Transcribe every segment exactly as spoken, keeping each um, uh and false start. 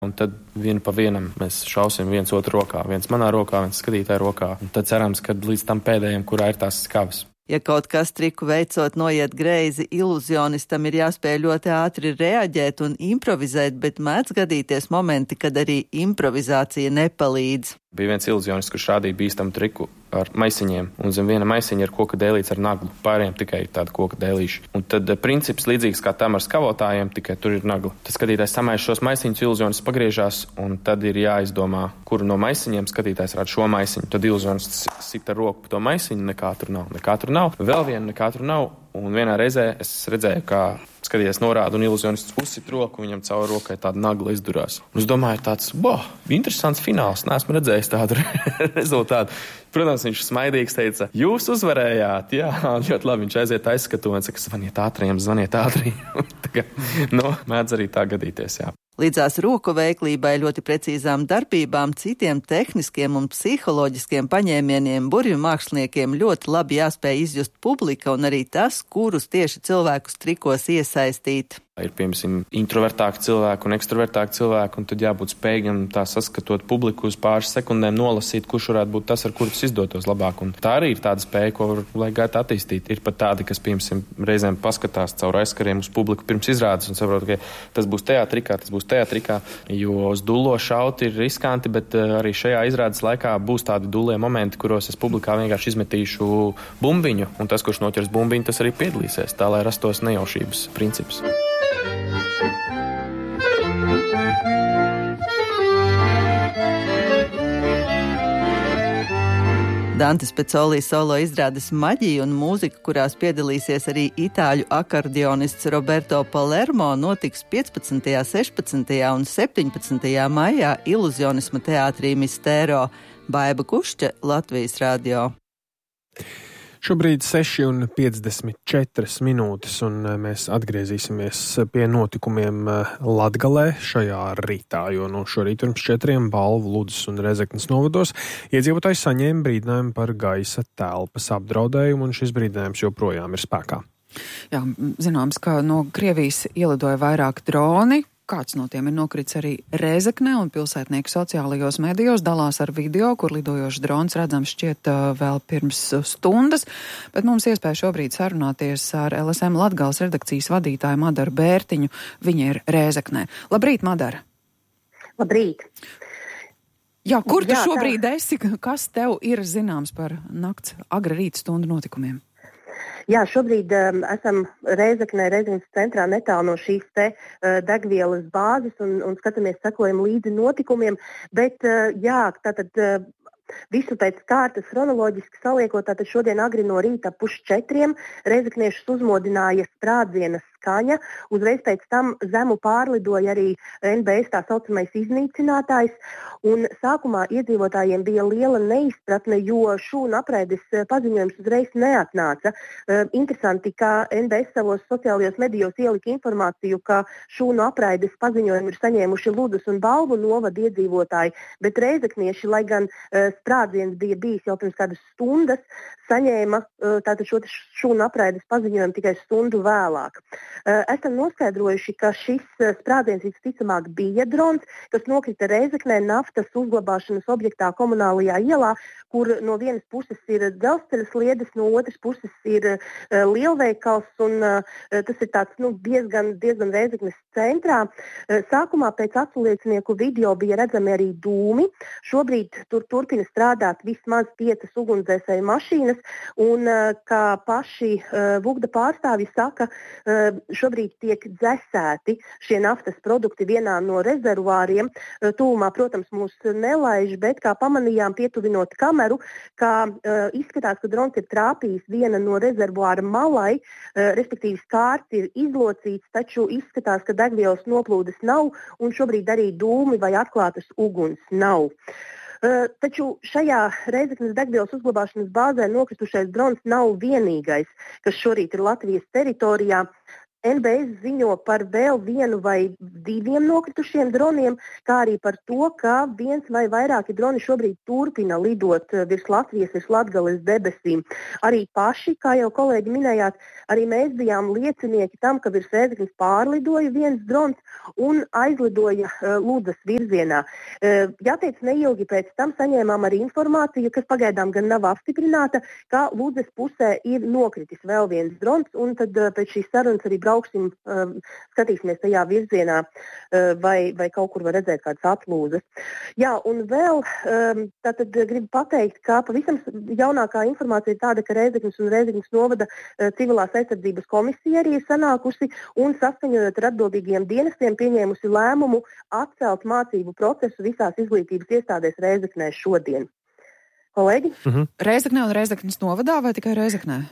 Un tad vienu pa vienam mēs šausim viens otru rokā, viens manā rokā, viens skatītāja rokā. Un tad cerams, ka līdz tam pēdējiem, kurā ir tās skavas. Ja kaut kas triku veicot noiet greizi, iluzionistam ir jāspēj ļoti ātri reaģēt un improvizēt, bet mēdz gadīties momenti, kad arī improvizācija nepalīdz. Bija viens iluzionists, kurš rādīja bīstamu triku ar maisiņiem, un zem viena maisiņa ir koka dēlīts ar naglu, pārējiem tikai tāda koka dēlīša. Un tad princips līdzīgs kā tam ar skavotājiem, tikai tur ir nagla. Tad skatītājs samaiž šos maisiņus, iluzionists pagriežās, un tad ir jāizdomā, kuru no maisiņiem skatītājs rāda šo maisiņu. Tad iluzionists sit ar roku pa to maisiņu, nekā tur nav, nekā tur nav, vēl viena nekā tur nav, un vienā reizē es redzēju, kā skatījies norāda un iluzionists uzsit roku, viņam caur rokai tāda nagla izdurās. Un es domāju, tāds, boh, interesants fināls, neesmu redzējis tādu rezultātu. Protams, viņš smaidīgs teica, jūs uzvarējāt, jā, ļoti labi, viņš aiziet aizskatu un saka, zvaniet ātriem, zvaniet ātriem. Tā kā, nu, mēdz arī tā gadīties, jā. Līdzās roku veiklībai, ļoti precīzām darbībām, citiem tehniskiem un psiholoģiskiem paņēmieniem burvju māksliniekiem ļoti labi jāspēj izjust publika un arī tas, kurus tieši cilvēkus trikos iesaistīt. Ir, piemēram, introvertāki cilvēki un ekstravertāki cilvēki, un tad jābūt spējīgam tā saskatot publiku uz pāris sekundēm nolasīt, kurš varētu būt tas, ar kuru tas izdotos labāk. Un tā arī ir tāda spēja, ko var lai gaitu attīstīt. Ir pat tādi, kas, piemēram, reizēm paskatās caur aizkariem uz publiku pirms izrādes un saprot, ka tas būs tajā trikā, tas būs tajā trikā, jo uz dullo šaut ir riskanti, bet arī šajā izrādes laikā būs tādi dullie momenti, kuros es publikā vienkārši izmetīšu bumbiņu, un tas, kurš noķers bumbiņu, tas arī piedalīsies, tā lai rastos nejaušības princips. Dante Spezzoli solo izrādes Maģija un mūzika, kurās piedalīsies arī itāļu akordeonists Roberto Palermo, notiks piecpadsmitajā, sešpadsmitajā un septiņpadsmitajā maijā Iluzionisma teātrī Mistero. Baiba Kušķa, Latvijas radio. Šobrīd seši un piecdesmit četras minūtes, un mēs atgriezīsimies pie notikumiem Latgalē šajā rītā, jo no šorīt pirms četriem Balvu, Ludzas un Rezeknes novados iedzīvotāji saņēma brīdinājumu par gaisa telpas apdraudējumu, un šis brīdinājums joprojām ir spēkā. Jā, zināms, ka no Krievijas ielidoja vairāk droni. Kāds no tiem ir nokritis arī Rēzeknē, un pilsētnieki sociālajos medijos dalās ar video, kur lidojošs drons redzams šķiet uh, vēl pirms stundas, bet mums iespēja šobrīd sarunāties ar L S M Latgales redakcijas vadītāju Madaru Bērtiņu. Viņa ir Rēzeknē. Labrīt, Madara! Labrīt! Jā, kur tu Jā, šobrīd tā... esi? Kas tev ir zināms par nakts agra rīta stundu notikumiem? Jā, šobrīd um, esam Rēzeknē, Rēzeknes centrā netālu no šīs te uh, degvielas bāzes un, un skatāmies, sekojam līdzi notikumiem, bet uh, jā, tātad uh, visu pēc kārtas chronoloģiski saliekot, tātad šodien agri no rīta pusčetriem Rēzekniešus uzmodināja sprādziena skaņa, uzreiz pēc tam zemu pārlidoja arī N B S tā saucamais iznīcinātājs, un sākumā iedzīvotājiem bija liela neizpratne, jo šūnu apraides paziņojums uzreiz neatnāca. Uh, interesanti, ka N B S savos sociālajos medijos ielika informāciju, ka šūnu apraides paziņojumu ir saņēmuši Ludzas un Balvu novada iedzīvotāji, bet Rēzeknieši, lai gan uh, sprādziens bija bijis jau pirms kādas stundas, saņēma uh, tātad šo šūnu apraides paziņojumu tikai stundu vēlāk. Uh, esam noskaidrojuši, ka šis uh, sprādziens visticamāk bija drons, kas nokrita Rēzeknē naftas uzglabāšanas objektā Komunālajā ielā, kur no vienas puses ir dzelzceļa sliedes, no otras puses ir uh, lielveikals, un uh, tas ir tāds nu, diezgan, diezgan Rēzeknes centrā. Uh, sākumā pēc aculiecinieku video bija redzami arī dūmi. Šobrīd tur turpina strādāt vismaz piecas ugunsdzēsēju mašīnas, un uh, kā paši uh, Vugda pārstāvji saka, uh, šobrīd tiek dzesēti šie naftas produkti vienā no rezervāriem. Uh, tūmā, protams, mūs nelaiž, bet kā pamanījām pietuvinot kameru, kā uh, izskatās, ka drons ir trāpījis viena no rezervuāra malai, uh, respektīvi skārts ir izlocīts, taču izskatās, ka degvielas noplūdes nav, un šobrīd arī dūmi vai atklātas uguns nav. Uh, taču šajā Rēzeknes degvielas uzglabāšanas bāzē nokritušais drons nav vienīgais, kas šorīt ir Latvijas teritorijā. N B S ziņo par vēl vienu vai diviem nokritušiem droniem, kā arī par to, ka viens vai vairāki droni šobrīd turpina lidot virs Latvijas, virs Latgales debesīm. Arī paši, kā jau kolēģi minējāt, arī mēs bijām liecinieki tam, ka virs Rēzeknes pārlidoja viens drons un aizlidoja uh, Ludzas virzienā. Uh, jāteic, neilgi pēc tam saņēmām arī informāciju, kas pagaidām gan nav apstiprināta, ka Ludzas pusē ir nokritis vēl viens drons, un tad uh, pēc šīs sarunas arī brauksim, uh, skatīsimies tajā virzienā, uh, vai, vai kaut kur var redzēt kādas atlūzas. Jā, un vēl um, tātad gribu pateikt, ka pavisam jaunākā informācija ir tāda, ka Rēzeknes un Rēzeknes novada uh, civilās aizsardzības komisija arī ir sanākusi un saskaņojot ar atbildīgiem dienestiem pieņēmusi lēmumu atcelt mācību procesu visās izglītības iestādēs Rēzeknē šodien. Kolēģi? Mhm. Rēzeknē un Rēzeknes novadā vai tikai Rēzeknē?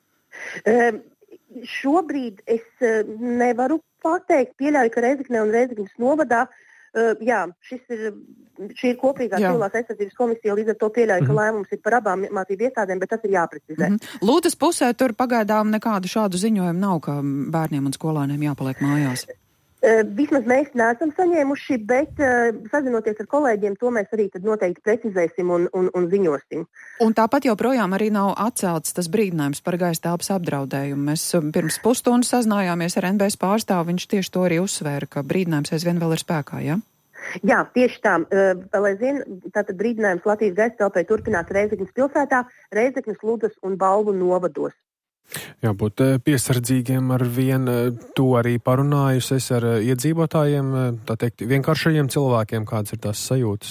Um, Šobrīd es uh, nevaru pateikt, pieļauju, ka Rēzeknē un Rēzeknes novadā, uh, jā, šis ir, šī ir kopīgā civilās aizsardzības komisija, līdz ar to pieļauju, mm-hmm. ka lēmums ir par abām mācību iestādēm, bet tas ir jāprecizē. Mm-hmm. Lūdzas pusē tur pagaidām nekādu šādu ziņojumu nav, ka bērniem un skolēniem jāpaliek mājās. Uh, vismaz mēs neesam saņēmuši, bet uh, sazinoties ar kolēģiem, to mēs arī tad noteikti precizēsim un, un, un ziņosim. Un tāpat joprojām arī nav atcelts tas brīdinājums par gaisa telpas apdraudējumu. Mēs pirms pusstundas sazinājāmies ar N B S pārstāvu, viņš tieši to arī uzsvēra, ka brīdinājums aizvien vēl ir spēkā, jā? Jā, tieši tā. Uh, vēl aizvien tātad brīdinājums Latvijas gaisa telpai turpināt Rēzeknes pilsētā, Rēzeknes, Ludzas un Balvu novados. Jābūt piesardzīgiem ar vienu, to arī parunājusies ar iedzīvotājiem, tā teikt, vienkāršajiem cilvēkiem, kādas ir tās sajūtas?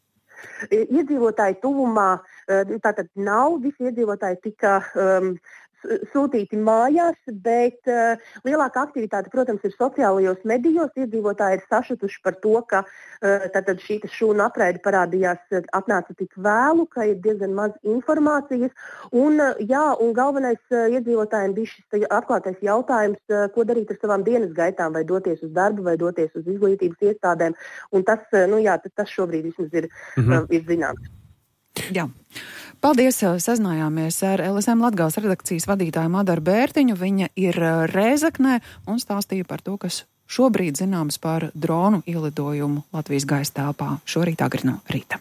Iedzīvotāji tuvumā tātad nav, visi iedzīvotāji tika um, sūtīti mājās, bet uh, lielākā aktivitāte, protams, ir sociālajos medijos. Iedzīvotāji ir sašutuši par to, ka uh, tātad šī šūna apraide parādījās, atnāca tik vēlu, ka ir diezgan maz informācijas. Un, uh, jā, un galvenais uh, iedzīvotājiem bija šis atklātais jautājums, uh, ko darīt ar savām dienas gaitām, vai doties uz darbu, vai doties uz izglītības iestādēm. Un tas, uh, nu jā, tas šobrīd vismaz ir, mm-hmm. uh, ir zināms. Jā. Paldies, sazinājāmies ar L S M Latgales redakcijas vadītāju Madaru Bērtiņu. Viņa ir Rēzeknē un stāstīja par to, kas šobrīd zināms par dronu ielidojumu Latvijas gaisa telpā šorīt agri no rīta.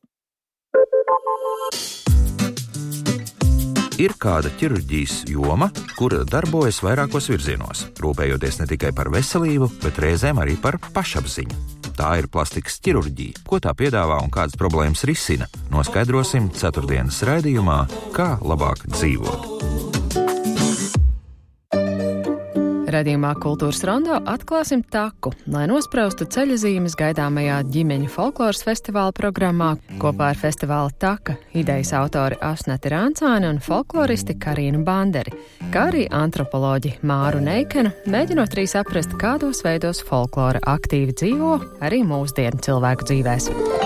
Ir kāda ķirurģijas joma, kura darbojas vairākos virzienos, rūpējoties ne tikai par veselību, bet reizēm arī par pašapziņu. Tā ir plastikas ķirurģija. Ko tā piedāvā un kādas problēmas risina, noskaidrosim ceturtdienas raidījumā Kā labāk dzīvot. Raidījumā Kultūras rondo atklāsim taku, lai nospraustu ceļazīmes gaidāmajā ģimeņu folkloras festivāla programmā. Kopā ar festivāla Taka idejas autori Asnati Rāncāni un folkloristi Karīnu Banderi, kā arī antropoloģi Māru Neikenu, mēģinot arī saprast, kādos veidos folklora aktīvi dzīvo arī mūsdienu cilvēku dzīvēs.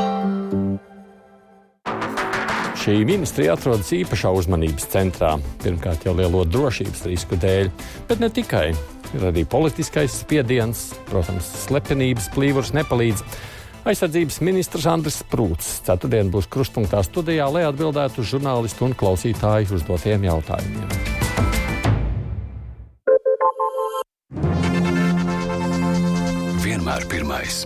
Šī ministrija atrodas īpašā uzmanības centrā, pirmkārt jau lielo drošības risku dēļ, bet ne tikai. Ir arī politiskais spiediens, protams, slepenības plīvurs nepalīdz. Aizsardzības ministrs Andris Sprūts ceturtdien būs krustpunktā studijā, lai atbildētu uz žurnālistu un klausītāju uzdotiem jautājumiem. Vienmēr pirmais.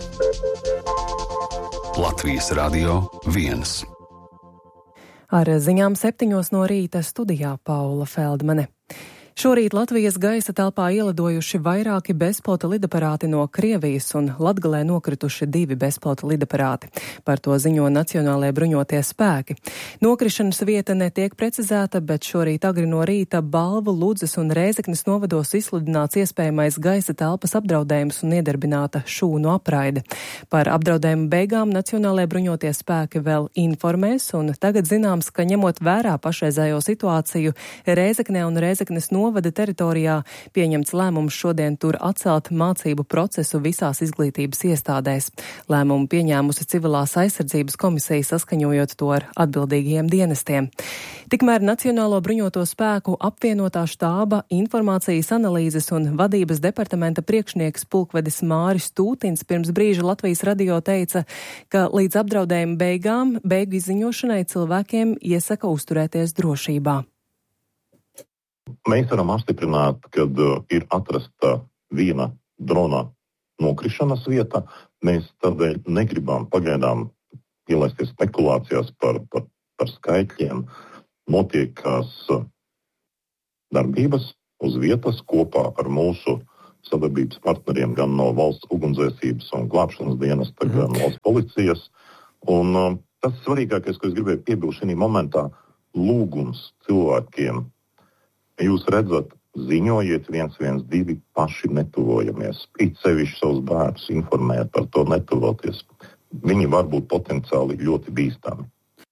Latvijas radio viens. Ar ziņām septiņos no rīta studijā Paula Feldmane. Šorīt Latvijas gaisa telpā ielidojuši vairāki bezpilota lidaparāti no Krievijas un Latgalē nokrituši divi bezpilota lidaparāti. Par to ziņo Nacionālajie bruņotie spēki. Nokrišanas vieta netiek precizēta, bet šorīt agri no rīta Balvu, Ludzas un Rēzeknes novados izsludināts iespējamais gaisa telpas apdraudējums un iedarbināta šūnu apraide. Par apdraudējumu beigām Nacionālajie bruņotie spēki vēl informēs, un tagad zināms, ka ņemot vērā pašreizējo situāciju, Rēzeknē un Rēzeknes novada teritorijā pieņemts lēmums šodien tur atcelt mācību procesu visās izglītības iestādēs. Lēmumu pieņēmusi civilās aizsardzības komisija, saskaņojot to ar atbildīgajiem dienestiem. Tikmēr Nacionālo bruņoto spēku apvienotā štāba, informācijas analīzes un vadības departamenta priekšnieks pulkvedis Māris Tūtins pirms brīža Latvijas radio teica, ka līdz apdraudējuma beigām, beigu izziņošanai cilvēkiem iesaka uzturēties drošībā. Mēs varam apstiprināt, ka uh, ir atrasta viena drona nokrišanas vieta. Mēs tādēļ negribam pagaidām ielaisties spekulācijās par, par, par skaitļiem. Notiekās uh, darbības uz vietas kopā ar mūsu sadarbības partneriem gan no valsts ugunsdzēsības un glābšanas dienesta, mm. gan valsts policijas. Un uh, tas svarīgākais, ko es gribēju piebilst šī momentā, lūgums cilvēkiem. Jūs redzat, ziņojiet viens viens divi, paši netuvojamies. It sevišķi savus bērnus informēt par to netuvoties. Viņi var būt potenciāli ļoti bīstami.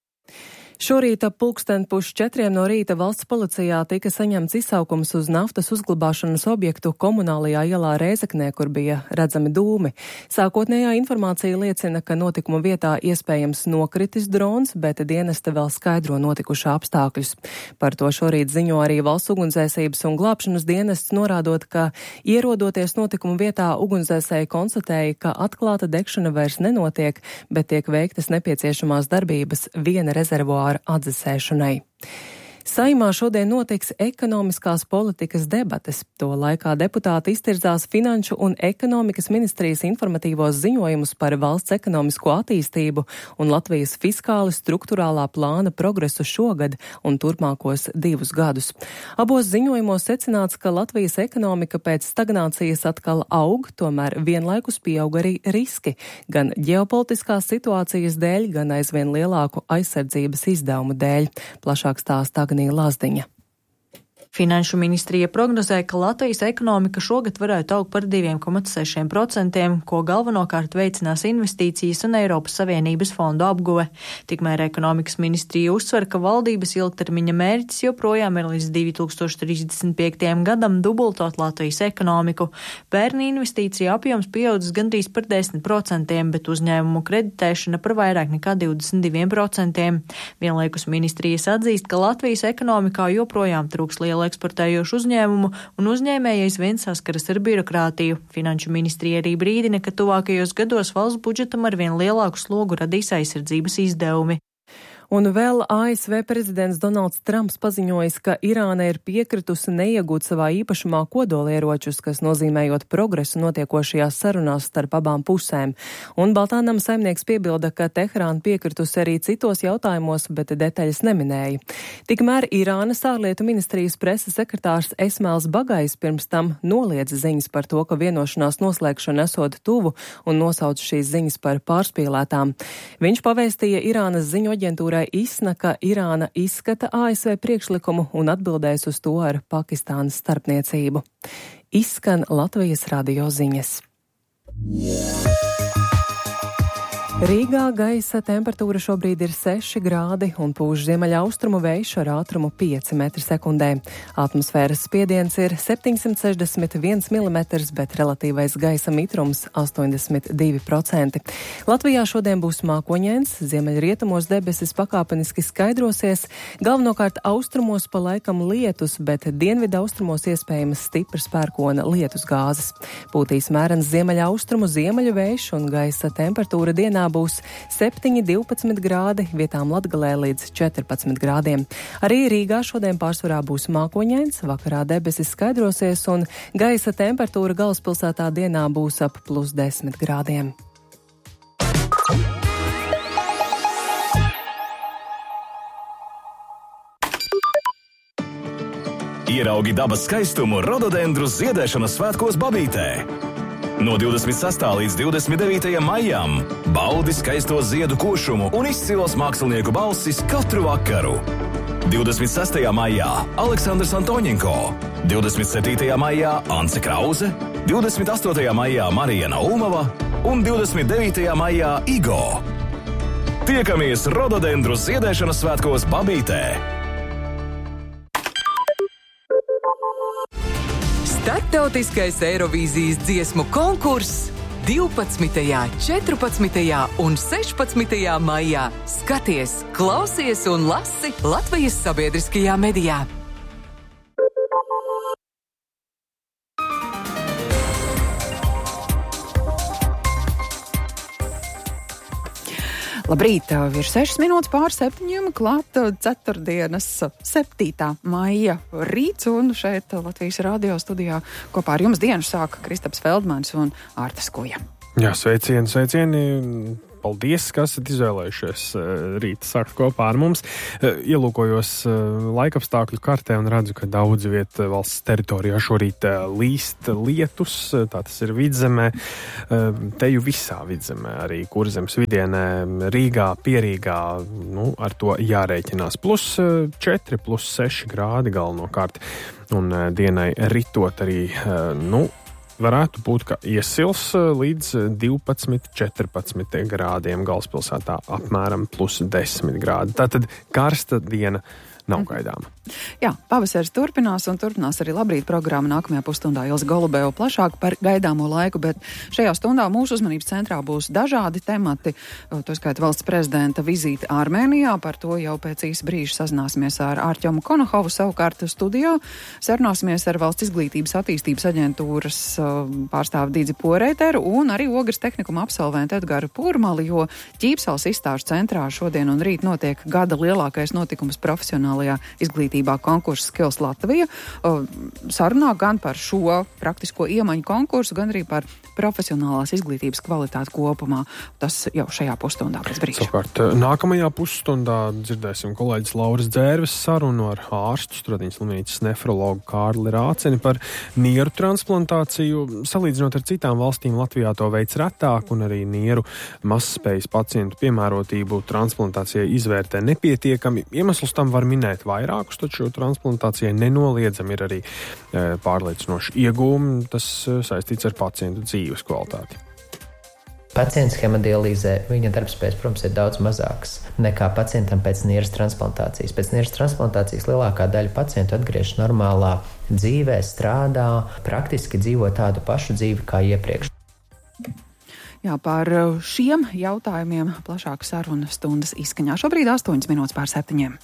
Šorīt ap pulksten pusčetriem no rīta valsts policijā tika saņemts izsaukums uz naftas uzglabāšanas objektu komunālajā ielā Rēzeknē, kur bija redzami dūmi. Sākotnējā informācija liecina, ka notikuma vietā iespējams nokritis drons, bet dienesta vēl skaidro notikušā apstākļus. Par to šorīt ziņo arī valsts ugunsdzēsības un glābšanas dienests, norādot, ka ierodoties notikuma vietā ugunsdzēsēji konstatēja, ka atklāta degšana vairs nenotiek, bet tiek veiktas nepieciešamās darbības viena rezervuāra atdzesēšanai. Saimā šodien notiks ekonomiskās politikas debates. To laikā deputāti iztirzās Finanšu un ekonomikas ministrijas informatīvos ziņojumus par valsts ekonomisko attīstību un Latvijas fiskāli strukturālā plāna progresu šogad un turpmākos divus gadus. Abos ziņojumos secināts, ka Latvijas ekonomika pēc stagnācijas atkal aug, tomēr vienlaikus pieaug arī riski, gan ģeopolitiskās situācijas dēļ, gan aizvien lielāku aizsardzības izdevumu dēļ. Plašāk stāsta Agnija Lazdiņa. Finanšu ministrija prognozē, ka Latvijas ekonomika šogad varētu augt par divi komats seši procenti, ko galvenokārt veicinās investīcijas un Eiropas Savienības fondu apguve. Tikmēr ekonomikas ministrija uzsver, ka valdības ilgtermiņa mērķis joprojām ir līdz divi tūkstoši trīsdesmit piektajam gadam dubultot Latvijas ekonomiku. Pērn investīcija apjoms pieaudzis gandrīz par desmit procentiem, bet uzņēmumu kreditēšana par vairāk nekā divdesmit diviem procentiem. Vienlaikus ministrijas atzīst, ka Latvijas ekonomikā joprojām trūks liela eksportējošu uzņēmumu, un uzņēmēji aizvien saskaras ar birokrātiju. Finanšu ministrija arī brīdina, ka tuvākajos gados valsts budžetam arvien lielāku slogu radīs aizsardzības izdevumi. Un vēl A S V prezidents Donalds Trumps paziņojis, ka Irāna ir piekritusi neiegūt savā īpašumā kodolieročus, kas nozīmējot progresu notiekošajās sarunās starp abām pusēm. Un Baltānam saimnieks piebilda, ka Teherāna piekritusi arī citos jautājumos, bet detaļas neminēja. Tikmēr Irānas ārlietu ministrijas preses sekretārs Esmails Bagais pirms tam noliedza ziņas par to, ka vienošanās noslēgšana esot tuvu un nosauc šīs ziņas par pārspīlētām. Viņš pavēstīja Irānas ziņu aģentūrai ISNA, ka Irāna izskata A S V priekšlikumu un atbildēs uz to ar Pakistānas starpniecību. Izskan Latvijas radio ziņas. Rīgā gaisa temperatūra šobrīd ir seši grādi un pūš ziemeļaustrumu vējš ar ātrumu pieci metri sekundē. Atmosfēras spiediens ir septiņsimt sešdesmit viens milimetrs, bet relatīvais gaisa mitrums astoņdesmit divi procenti. Latvijā šodien būs mākoņains, ziemeļrietumos debesis pakāpeniski skaidrosies, galvenokārt austrumos pa laikam lietus, bet dienvidu austrumos iespējams stiprs pērkona lietus gāzes. Pūtīs mērens ziemeļaustrumu ziemeļu vējš un gaisa temperatūra dienā būs septiņi divpadsmit grādi, vietām Latgalē līdz četrpadsmit grādiem. Arī Rīgā šodien pārsvarā būs mākoņains, vakarā debesis skaidrosies un gaisa temperatūra galvaspilsētā dienā būs ap plus desmit grādiem. Ieraugi dabas skaistumu rododendru ziedēšanas svētkos Babītē. No divdesmit sastā līdz divdesmit devītajam maijam baudi skaisto ziedu košumu un izcilos mākslinieku balsis katru vakaru. divdesmit sestajā maijā Aleksandrs Antoņenko, divdesmit septītajā maijā Ance Krause, divdesmit astotajā maijā Marijana Ulmava un divdesmit devītajā maijā Igo. Tiekamies rododendru ziedēšanas svētkos Babītē! Startautiskais Eirovīzijas dziesmu konkurss divpadsmitajā, četrpadsmitajā un sešpadsmitajā maijā. Skaties, klausies un lasi Latvijas sabiedriskajā medijā. Labrīt, ir sešas minūtes pār septiņiem, klāt ceturtdienas septītā maija rīts, un šeit Latvijas radio studijā kopā ar jums dienu sāka Kristaps Feldmanis un Ārta Skuja. Jā, sveicieni, sveicieni. Paldies, ka esat izvēlējušies rīta sākt kopā ar mums. Ielūkojos laikapstākļu kartē un redzu, ka daudzi viet valsts teritorijā šorīt līst lietus. Tā tas ir Vidzemē, teju visā Vidzemē, arī Kurzemes vidienē, Rīgā, Pierīgā. Nu, ar to jārēķinās. Plus četri, plus seši grādi galvenokārt. Un dienai ritot arī, nu, varētu būt, ka iesils līdz divpadsmit, četrpadsmit grādiem, galvaspilsētā apmēram plus desmit grādi. Tātad karsta diena nav gaidāma. Jā, pavasaris turpinās un turpinās arī Labrīt programma nākamajā pusstundā Ilza Golubeva plašāk par gaidāmo laiku, bet šajā stundā mūsu uzmanības centrā būs dažādi temati, to skaita valsts prezidenta vizīte Armēnijā, par to jau pēc īsa brīža sazināsimies ar Ārķomu Konohovu, savukārt studijā sarunāsimies ar Valsts izglītības attīstības aģentūras pārstāvi Dīdzi Poreiteru un arī Ogres tehnikuma absolventu Edgaru Pūrmali, jo Ķīpsels izstāžu centrā šodien un rīt notiek gada lielākais notikums profesionālajā izglītībā konkursu Skills Latvija. Sarunā gan par šo praktisko iemaņu konkursu, gan arī par profesionālās izglītības kvalitāti kopumā. Tas jau šajā pusstundā pēc brīža. Savukārt, nākamajā pusstundā dzirdēsim kolēģis Lauras Dzērves sarunu ar ārstu Stradiņas slimnīcas nefrologu Kārli Rāceni par nieru transplantāciju. Salīdzinot ar citām valstīm, Latvijā to veids retāk un arī nieru mazspējas pacientu piemērotību transplantācijai izvērtē nepietiekami. Iemeslus tam var minēt vairākus, taču transplantācijai nenoliedzami ir arī e, pārliecinoši iegūmi. Tas e, saistīts ar pacientu dzīves kvalitāti. Pacients hemodialīzē, viņa darbspējas, protams, ir daudz mazāks nekā pacientam pēc nieras transplantācijas. Pēc nieras transplantācijas lielākā daļa pacientu atgriežas normālā dzīvē, strādā, praktiski dzīvo tādu pašu dzīvi kā iepriekš. Jā, par šiem jautājumiem plašāka saruna stundas izskaņā. Šobrīd astoņas minūtes pār septiņiem.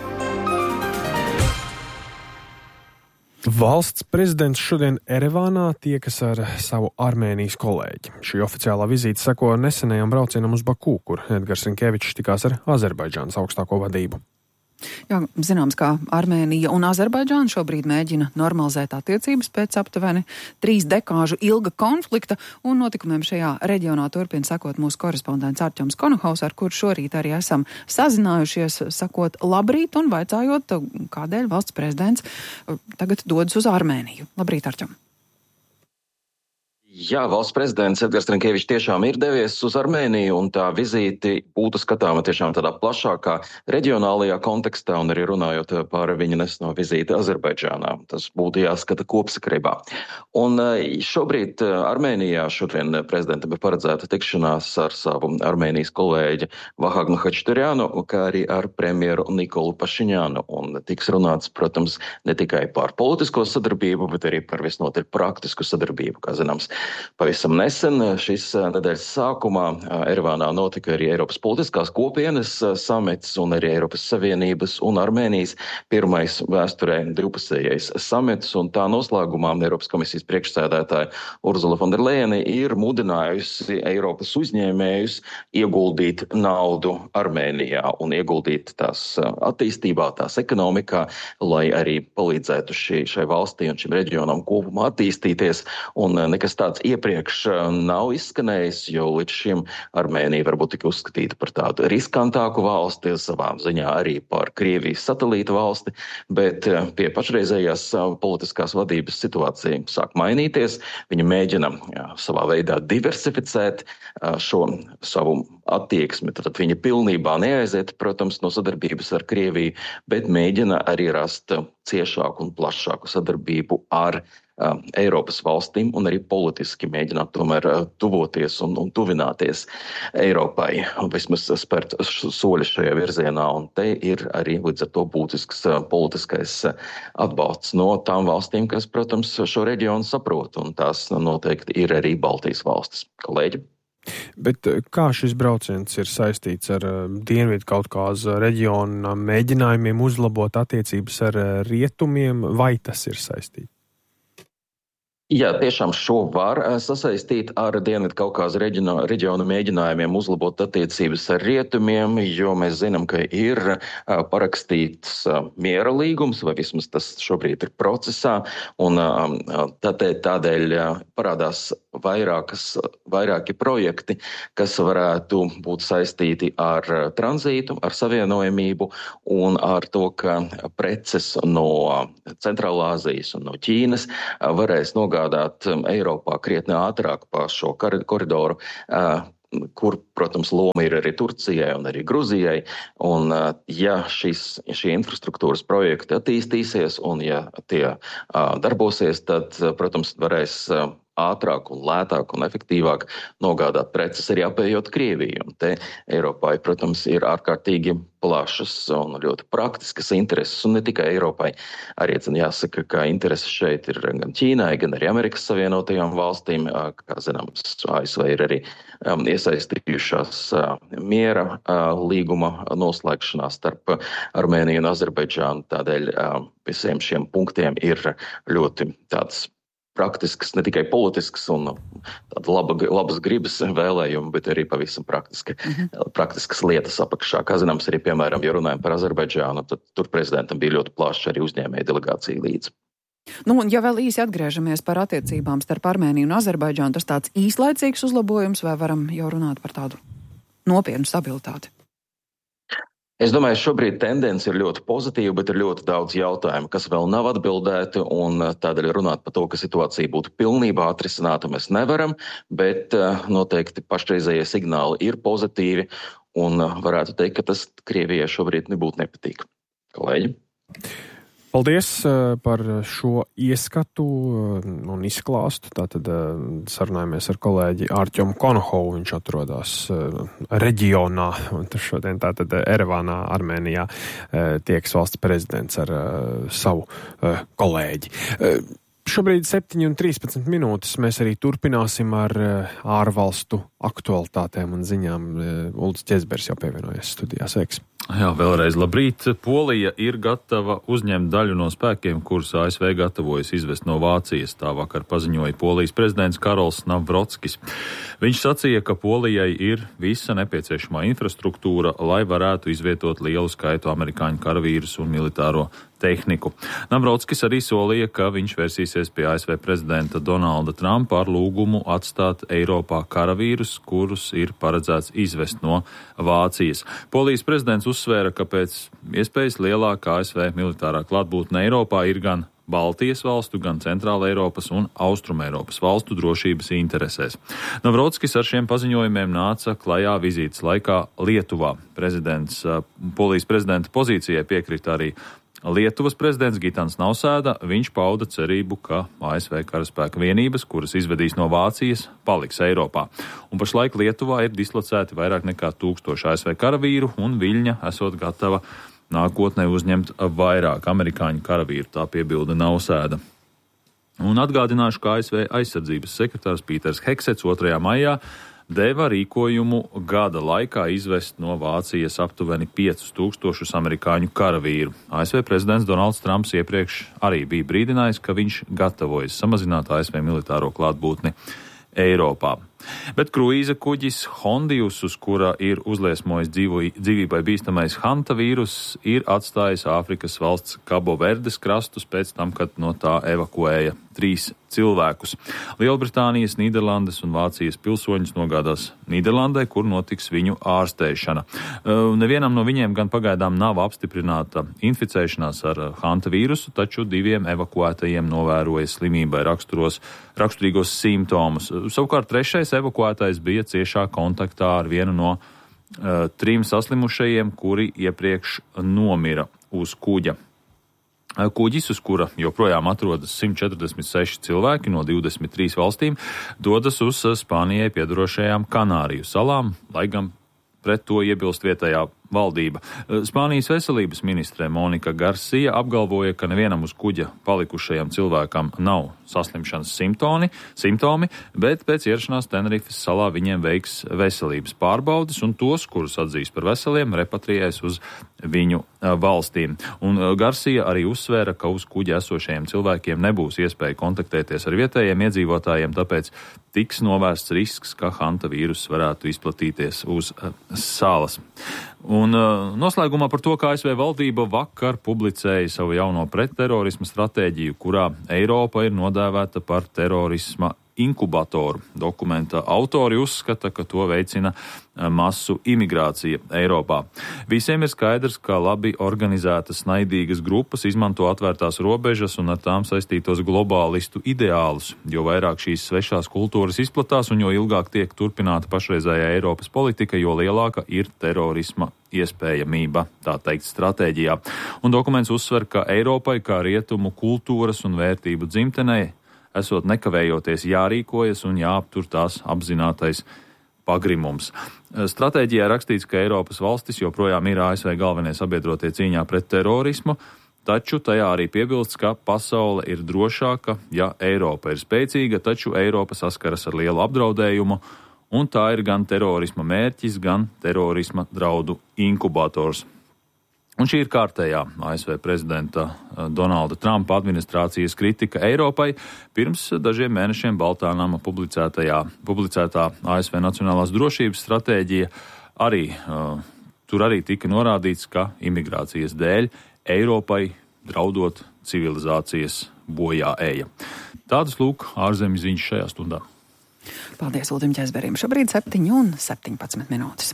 Valsts prezidents šodien Erevānā tiekas ar savu Armēnijas kolēģi. Šī oficiālā vizīte seko nesenajam braucienam uz Baku, kur Edgars Rinkevičs tikās ar Azerbaidžānas augstāko vadību. Jā, zināms, kā Armēnija un Azerbaidžāna šobrīd mēģina normalizēt attiecības pēc aptuveni trīs dekāžu ilga konflikta, un notikumiem šajā reģionā turpina sekot mūsu korespondents Ārķoms Konohovs, ar kur šorīt arī esam sazinājušies, sakot labrīt un vaicājot, kādēļ valsts prezidents tagad dodas uz Armēniju. Labrīt, Ārķom! Jā, valsts prezidents Edgars Rinkevičs tiešām ir devies uz Armēniju, un tā vizīti būtu skatāma tiešām tādā plašākā reģionālajā kontekstā, un arī runājot par viņa neseno vizīti Azerbaidžānā. Tas būtu jāskata kopsakarībā. Un šobrīd Armēnijā šodien prezidentam ir paredzēta tikšanās ar savu Armēnijas kolēģi Vahagnu Hačturjānu, kā arī ar premjeru Nikolu Pašiņānu. Un tiks runāts, protams, ne tikai par politisko sadarbību, bet arī par visnotaļ praktisku sadarbību, kā zināms. Pavisam nesen šis nedēļas sākumā Erevānā notika arī Eiropas politiskās kopienas samits un arī Eiropas Savienības un Armēnijas pirmais vēsturē divpusējais samits, un tā noslēgumā Eiropas komisijas priekšsēdētāja Urzula von der Leyene ir mudinājusi Eiropas uzņēmējus ieguldīt naudu Armēnijā un ieguldīt tās attīstībā, tās ekonomikā, lai arī palīdzētu šī, šai valstī un šim reģionam kopumā attīstīties, un nekas tāds iepriekš nav izskanējis, jo līdz šim Armēnija varbūt tika uzskatīta par tādu riskantāku valsti, savā ziņā arī par Krievijas satelītu valsti, bet pie pašreizējās politiskās vadības situācija sāk mainīties. Viņa mēģina jā, savā veidā diversificēt šo savu attieksmi, tad viņa pilnībā neaiziet, protams, no sadarbības ar Krieviju, bet mēģina arī rast ciešāku un plašāku sadarbību ar Eiropas valstīm un arī politiski mēģināt tomēr tuvoties un, un tuvināties Eiropai, un vismaz spērt soļus šajā virzienā, un te ir arī līdz ar to būtisks politiskais atbalsts no tām valstīm, kas, protams, šo reģionu saprot, un tās noteikti ir arī Baltijas valstis. Kolēģi? Bet kā šis brauciens ir saistīts ar Dienvidu Kaukāza reģionu mēģinājumiem uzlabot attiecības ar rietumiem, vai tas ir saistīts? Jā, tiešām šo var sasaistīt ar Dienvidkaukāza reģiona, reģiona mēģinājumiem uzlabot attiecības ar rietumiem, jo mēs zinām, ka ir parakstīts miera līgums, vai vismaz tas šobrīd ir procesā, un tādēļ parādās vairākas, vairāki projekti, kas varētu būt saistīti ar tranzītu, ar savienojamību un ar to, ka preces no Centrālā Azijas un no Ķīnas varēs nogādāt Eiropā krietni ātrāk pa šo koridoru, kur, protams, loma ir arī Turcijai un arī Gruzijai. Un, ja šis, šie infrastruktūras projekti attīstīsies un ja tie darbosies, tad, protams, varēs ātrāk un lētāk un efektīvāk nogādāt preces arī apējot Krieviju. Un te Eiropai, protams, ir ārkārtīgi plašas un ļoti praktiskas intereses, un ne tikai Eiropai. Arī jāsaka, ka intereses šeit ir gan Ķīnai, gan arī Amerikas Savienotajām valstīm. Kā zināms, A S V ir arī um, iesaistījušās uh, miera uh, līguma noslēgšanā starp Armēniju un Azerbaidžānu. Tādēļ uh, visiem šiem punktiem ir ļoti tāds praktisks, ne tikai politisks un tāda laba, labas gribas vēlējumi, bet arī pavisam praktiski, mm-hmm. praktiskas lietas apakšā. Kā zināms, arī, piemēram, ja runājam par Azerbaidžānu, tad tur prezidentam bija ļoti plašs arī uzņēmēja delegācija līdzi. Nu, un ja vēl īsi atgriežamies par attiecībām starp Armēniju un Azerbaidžānu, tas tāds īslaicīgs uzlabojums, vai varam jau runāt par tādu nopietnu stabilitāti? Es domāju, šobrīd tendence ir ļoti pozitīva, bet ir ļoti daudz jautājumu, kas vēl nav atbildēti, un tādēļ runāt par to, ka situācija būtu pilnībā atrisināta, mēs nevaram, bet noteikti pašreizējie signāli ir pozitīvi, un varētu teikt, ka tas Krievijai šobrīd nebūtu nepatīk. Kolēģi? Paldies par šo ieskatu un izklāstu. Tātad sarunājamies ar kolēģi Ārķomu Konohovu. Viņš atrodas reģionā, un šodien tātad Erevānā, Armēnijā, tieks valsts prezidents ar savu kolēģi. Šobrīd septiņi un trīspadsmit minūtes mēs arī turpināsim ar ārvalstu aktualitātēm un ziņām. Uldis Ķezbers jau pievienojas studijā. Sveiks! Jā, vēlreiz labrīt. Polija ir gatava uzņemt daļu no spēkiem, kurus A S V gatavojas izvest no Vācijas. Tā vakar paziņoja Polijas prezidents Karols Navrockis. Viņš sacīja, ka Polijai ir visa nepieciešamā infrastruktūra, lai varētu izvietot lielu skaitu amerikāņu karavīrus un militāro tehniku. Navrockis arī solīja, ka viņš vērsīsies pie A S V prezidenta Donalda Trumpa ar lūgumu atstāt Eiropā karavīrus, kurus ir paredzēts izvest no Vācijas. Polijas prezidents uzsvēra, ka pēc iespējas lielākā A S V militārā klātbūtne Eiropā ir gan Baltijas valstu, gan Centrāla Eiropas un Austruma Eiropas valstu drošības interesēs. Navrockis ar šiem paziņojumiem nāca klajā vizītes laikā Lietuvā. Prezidents, Polijas prezidenta pozīcijai piekrita arī Lietuvas prezidents Gitans Nausēda. Viņš pauda cerību, ka A S V karaspēka vienības, kuras izvedīs no Vācijas, paliks Eiropā. Un pašlaik Lietuvā ir dislocēti vairāk nekā tūkstoši A S V karavīru, un Viļņa esot gatava nākotnē uzņemt vairāk amerikāņu karavīru, tā piebilda Nausēda. Un atgādināšu, ka A S V aizsardzības sekretārs Pīters Heksets otrajā maijā deva rīkojumu gada laikā izvest no Vācijas aptuveni piecus tūkstošus amerikāņu karavīru. A S V prezidents Donalds Trumps iepriekš arī bija brīdinājis, ka viņš gatavojas samazināt A S V militāro klātbūtni Eiropā. Bet kruīza kuģis Hondijus, uz kura ir uzliesmojis dzīvībai bīstamais Hanta vīrus, ir atstājis Āfrikas valsts Kabo Verdes krastus pēc tam, kad no tā evakuēja trīs cilvēkus. Lielbritānijas, Nīderlandes un Vācijas pilsoņus nogādās Nīderlandē, kur notiks viņu ārstēšana. Nevienam no viņiem gan pagaidām nav apstiprināta inficēšanās ar Hanta vīrusu, taču diviem evakuētajiem novēroja slimībai raksturos, raksturīgos simptomus. Savukārt trešais evakuētais bija ciešā kontaktā ar vienu no uh, trim saslimušajiem, kuri iepriekš nomira uz kuģa. Kuģis, uz kura joprojām atrodas simt četrdesmit seši cilvēki no divdesmit trīs valstīm, dodas uz Spānijai piedarošajām Kanāriju salām, lai gan pret to iebilst vietējā valdība. Spānijas veselības ministre Monika Garcia apgalvoja, ka nevienam uz kuģa palikušajam cilvēkam nav saslimšanas simptomi, simptomi, bet pēc ierašanās Tenerifes salā viņiem veiks veselības pārbaudes un tos, kurus atzīs par veseliem, repatriēs uz viņu valstīm. Un Garcia arī uzsvēra, ka uz kuģa esošajiem cilvēkiem nebūs iespēja kontaktēties ar vietējiem iedzīvotājiem, tāpēc tiks novērsts risks, ka hanta vīrus varētu izplatīties uz salas. Un noslēgumā par to, kā A S V valdība vakar publicēja savu jauno pretterorisma stratēģiju, kurā Eiropa ir nodēvēta par terorisma inkubatoru. Dokumenta autori uzskata, ka to veicina masu imigrācija Eiropā. Visiem ir skaidrs, ka labi organizētas naidīgas grupas izmanto atvērtās robežas un ar tām saistītos globālistu ideālus, jo vairāk šīs svešās kultūras izplatās un jo ilgāk tiek turpināta pašreizējā Eiropas politika, jo lielāka ir terorisma iespējamība, tā teikt, stratēģijā. Un dokuments uzsver, ka Eiropai kā rietumu kultūras un vērtību dzimtenei esot nekavējoties jārīkojas un jāaptur tās apzinātais pagrimums. Stratēģijā rakstīts, ka Eiropas valstis joprojām ir A S V galvenie sabiedrotie cīņā pret terorismu, taču tajā arī piebilsts, ka pasaule ir drošāka, ja Eiropa ir spēcīga, taču Eiropa saskaras ar lielu apdraudējumu, un tā ir gan terorisma mērķis, gan terorisma draudu inkubators. Un šī ir kārtējā A S V prezidenta Donalda Trumpa administrācijas kritika Eiropai pirms dažiem mēnešiem Baltā nama publicētajā, publicētā A S V nacionālās drošības stratēģija. Arī, uh, tur arī tika norādīts, ka imigrācijas dēļ Eiropai draudot civilizācijas bojā eja. Tādas lūk ārzemju ziņas šajā stundā. Paldies Uldim Ķezberim. Šobrīd septiņi un septiņpadsmit minūtes.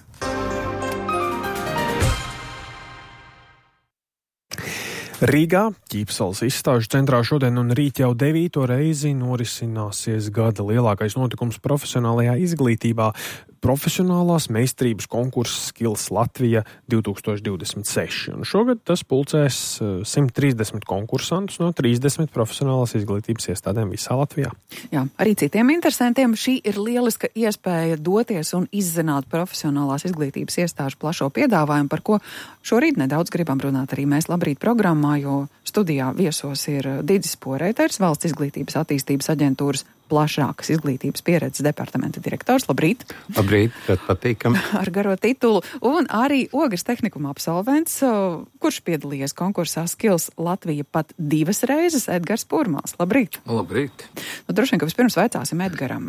Rīgā, Ķīpsalas izstāžu centrā šodien un rīt jau devīto reizi norisināsies gada lielākais notikums profesionālajā izglītībā – profesionālās meistarības konkurss Skills Latvija divtūkstoš divdesmit seši. Un šogad tas pulcēs simt trīsdesmit konkursantus no trīsdesmit profesionālās izglītības iestādēm visā Latvijā. Jā, arī citiem interesantiem šī ir lieliska iespēja doties un izzināt profesionālās izglītības iestāžu plašo piedāvājumu, par ko šorīt nedaudz gribam runāt arī mēs Labrīt programmā, jo studijā viesos ir Didis Poreiters, Valsts izglītības attīstības aģentūras plašākas izglītības pieredzes departamenta direktors. Labrīt! Labrīt, ļoti patīkam. Ar garo titulu. Un arī Ogres tehnikuma absolvents, kurš piedalījies konkursā Skills Latvija pat divas reizes, Edgars Purmals. Labrīt! Labrīt! Nu, droši vien, ka vispirms vaicāsim Edgaram,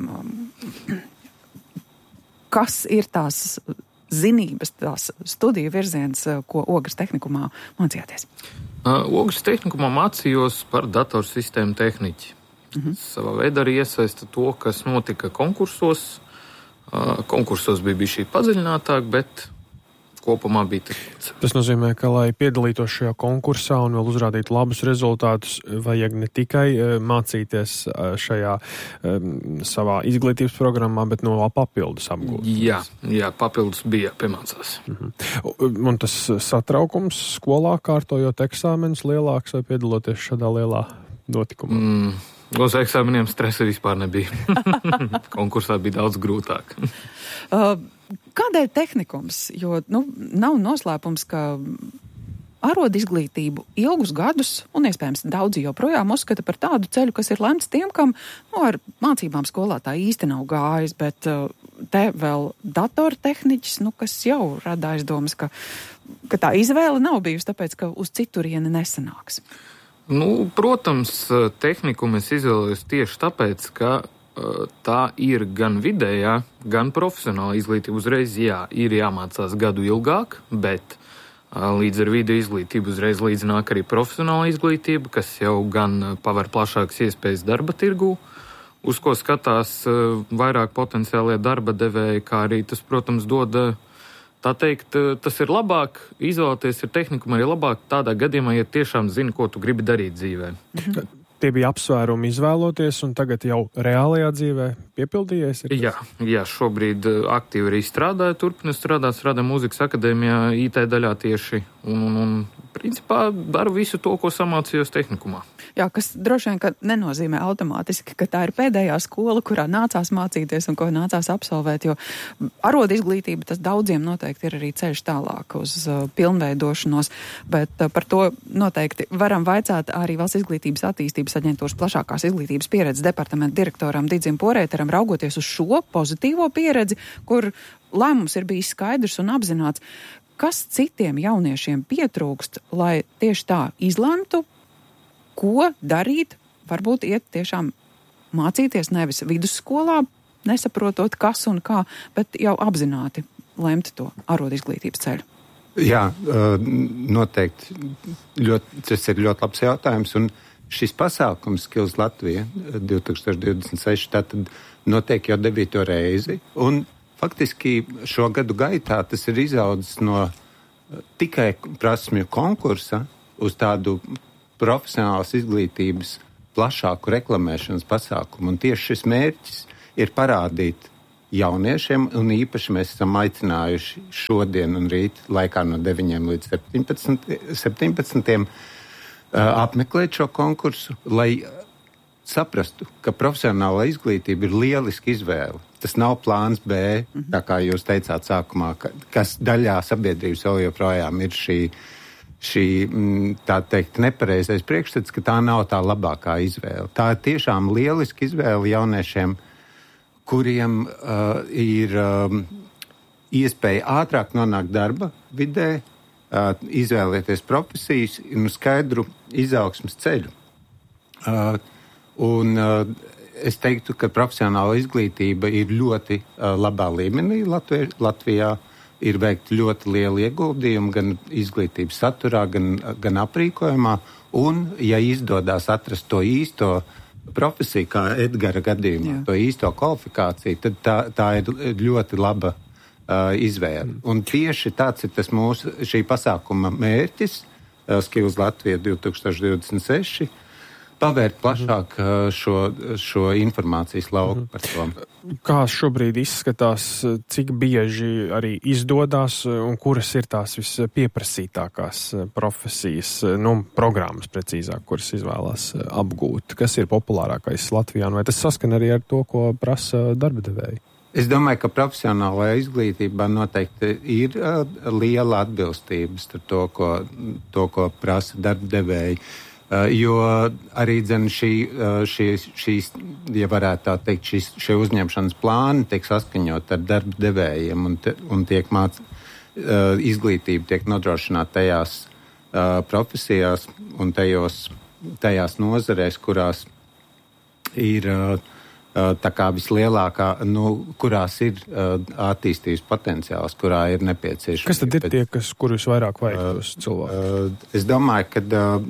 kas ir tās zinības, tās studiju virziens, ko Ogres tehnikumā mācījāties? Uh, Ogres tehnikumā mācījos par datorsistēmu tehniķi. Mhm. Savā veidā arī iesaista to, kas notika konkursos. Uh, konkursos bija bijis šī padziļinātāk, bet kopumā bija tas. Tas nozīmē, ka, lai piedalītos šajā konkursā un vēl uzrādītu labus rezultātus, vajag ne tikai uh, mācīties uh, šajā um, savā izglītības programmā, bet no papildus apgūt. Jā, jā, papildus bija piemācās. Mhm. Un tas satraukums skolā kārtojot eksāmenus lielāks vai piedaloties šādā lielā notikumā? Mm. Uz eksāmeniem stresa vispār nebija. Konkursā bija daudz grūtāk. uh, kādēļ tehnikums? Jo nu, nav noslēpums, ka arodu izglītību ilgus gadus, un iespējams daudzi joprojām uzskata par tādu ceļu, kas ir lemts tiem, kam nu, ar mācībām skolā tā īsti nav gājis, bet uh, te vēl datortehniķis, nu, kas jau rada aizdomas, ka, ka tā izvēle nav bijusi, tāpēc, ka uz citurieni nesanāks. Nu, protams, tehnikumu es izvēlējos tieši tāpēc, ka uh, tā ir gan vidējā, gan profesionāla izglītība. Uzreiz, jā, ir jāmācās gadu ilgāk, bet uh, līdz ar video izglītību uzreiz līdzināk arī profesionāla izglītība, kas jau gan paver plašākas iespējas darba tirgū, uz ko skatās uh, vairāk potenciālie darba devēji, kā arī tas, protams, dod uh, Tā teikt, tas ir labāk, izvēlēties ir tehnikum arī labāk tādā gadījumā, ja tiešām zini, ko tu gribi darīt dzīvē. Mhm. Tie bija apsvērumi izvēloties, un tagad jau reālajā dzīvē piepildījies? Jā, jā, šobrīd aktīvi arī strādāju, turpinu strādāt, strādāju Mūzikas akadēmijā, I T daļā tieši, un, un, un principā daru visu to, ko samācījos tehnikumā. Jā, kas droši vien, ka nenozīmē automātiski, ka tā ir pēdējā skola, kurā nācās mācīties un ko nācās absolvēt, jo arodu izglītība tas daudziem noteikti ir arī ceļš tālāk uz uh, pilnveidošanos, bet uh, par to noteikti varam vaicāt arī Valsts izglītības attīstības aģentūras plašākās izglītības pieredzes departamenta direktoram Didzim Porēteram, raugoties uz šo pozitīvo pieredzi, kur lēmums ir bijis skaidrs un apzināts. Kas citiem jauniešiem pietrūkst, lai tieši tā izlemtu, ko darīt, varbūt iet tiešām mācīties nevis vidusskolā, nesaprotot kas un kā, bet jau apzināti lemt to arodu izglītības ceļu? Jā, noteikti. Ļoti, tas ir ļoti labs jautājums, un šis pasākums Skills Latvija divi tūkstoši divdesmit seši tātad notiek jau devīto reizi, un faktiski šo gadu gaitā tas ir izaudzis no tikai prasmju konkursa uz tādu profesionālas izglītības plašāku reklamēšanas pasākumu. Un tieši šis mērķis ir parādīt jauniešiem, un īpaši mēs esam aicinājuši šodien un rīt laikā no deviņiem līdz septiņpadsmitiem apmeklēt šo konkursu, lai saprastu, ka profesionāla izglītība ir lieliska izvēle. Tas nav plāns B, tā kā jūs teicāt sākumā, ka, kas daļā sabiedrības vēl joprojām ir šī, šī tā teikt, nepareizais priekšstats, ka tā nav tā labākā izvēle. Tā ir tiešām lieliska izvēle jauniešiem, kuriem uh, ir um, iespēja ātrāk nonākt darba vidē, uh, izvēlēties profesijas un skaidru izaugsmas ceļu. Uh, Un uh, es teiktu, ka profesionāla izglītība ir ļoti uh, labā līmenī Latvijā. Latvijā ir veikti ļoti lieli ieguldījumi gan izglītības saturā, gan, gan aprīkojumā. Un, ja izdodas atrast to īsto profesiju, kā Edgara gadījumā, Jā. to īsto kvalifikāciju, tad tā, tā ir ļoti laba uh, izvēle. Un tieši tāds ir tas mūsu šī pasākuma mērķis, uh, Skills Latvija divi tūkstoši divdesmit seši. Pavērt plašāk šo, šo informācijas lauku par to. Kā šobrīd izskatās, cik bieži arī izdodas un kuras ir tās vispieprasītākās profesijas, nu, programmas precīzāk, kuras izvēlās apgūt? Kas ir populārākais Latvijā? Vai tas saskan arī ar to, ko prasa darba devēji? Es domāju, ka profesionālajā izglītībā noteikti ir uh, liela atbilstība starp to, ko, to, ko prasa darba devēji. Uh, jo arī dzen šī, uh, šī, šīs, ja varētu tā teikt, šīs, šie uzņemšanas plāni tiek saskaņot ar darba devējiem un, te, un tiek māc, uh, izglītība tiek nodrošināta tajās uh, profesijās un tajos, tajās nozarēs, kurās ir uh, tā kā vislielākā, nu, kurās ir uh, attīstības potenciāls, kurā ir nepieciešams. Kas tad ir tie, kas, kurus vairāk vajag tos uh, cilvēkus? Uh, es domāju, ka uh,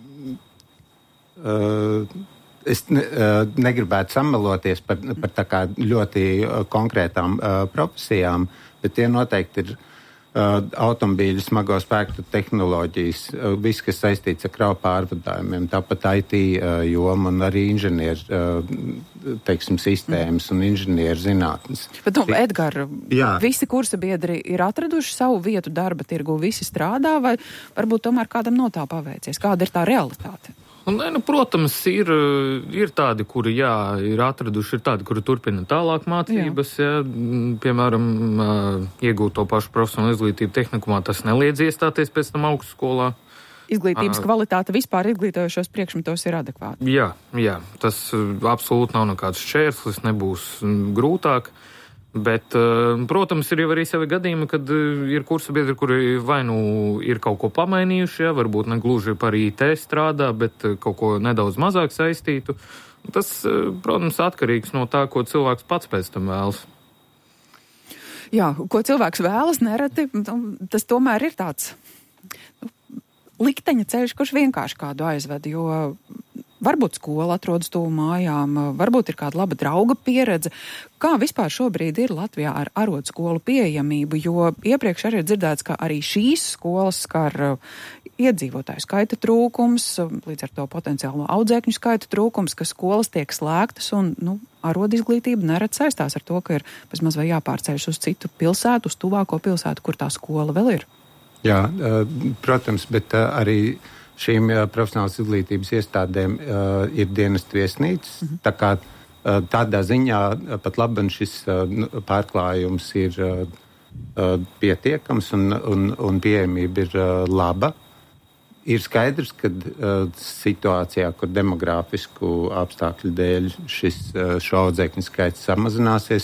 Uh, es ne, uh, negribētu sameloties par, par tā kā ļoti uh, konkrētām uh, profesijām, bet tie noteikti ir uh, automobīļu, smago spēku tehnoloģijas, uh, viss, kas saistīts ar kravu pārvadājumiem, tāpat I T uh, joma un arī inženieru, uh, teiksim, sistēmas un inženieru zinātnes. Bet, nu, Edgar, Jā. visi kursa biedri ir atraduši savu vietu darba tirgu, visi strādā, vai varbūt tomēr kādam no tā paveicies? Kāda ir tā realitāte? Un, nu, protams, ir, ir tādi, kuri, jā, ir atraduši, ir tādi, kuri turpina tālāk mācības, jā. Jā, piemēram, iegūt to pašu profesionālu izglītību tehnikumā, tas neliedz iestāties pēc tam augstskolā. Izglītības kvalitāte vispār izglītojošos priekšmetos ir adekvāta. Jā, jā, tas absolūti nav nekāds šķērslis, nebūs grūtāk. Bet, protams, ir jau arī savi gadījumi, kad ir kursa biedri, kuri vai nu ir kaut ko pamainījuši, ja, varbūt ne gluži par I T strādā, bet kaut ko nedaudz mazāk saistītu. Tas, protams, atkarīgs no tā, ko cilvēks pats pēc tam vēlas. Jā, ko cilvēks vēlas, nereti, tas tomēr ir tāds likteņa ceļš, kurš vienkārši kādu aizved, jo varbūt skola atrodas tuvu mājām, varbūt ir kāda laba drauga pieredze. Kā vispār šobrīd ir Latvijā ar arodskolu pieejamību, jo iepriekš arī ir dzirdēts, ka arī šīs skolas skar iedzīvotāju skaita trūkums, līdz ar to potenciālo audzēkņu skaita trūkums, ka skolas tiek slēgtas un, nu, arodu izglītība nerad saistās ar to, ka ir bezmaz vai jāpārceļas uz citu pilsētu, uz tuvāko pilsētu, kur tā skola vēl ir. Jā, protams, bet arī šīm profesionālas izglītības iestādēm ir dienestu viesnīcas. Mm-hmm. Tā kā tādā ziņā pat labi šis pārklājums ir pietiekams un, un, un pieejamība ir laba. Ir skaidrs, ka situācijā, kur demogrāfisku apstākļu dēļ šis šo audzēkņu skaits samazināsies,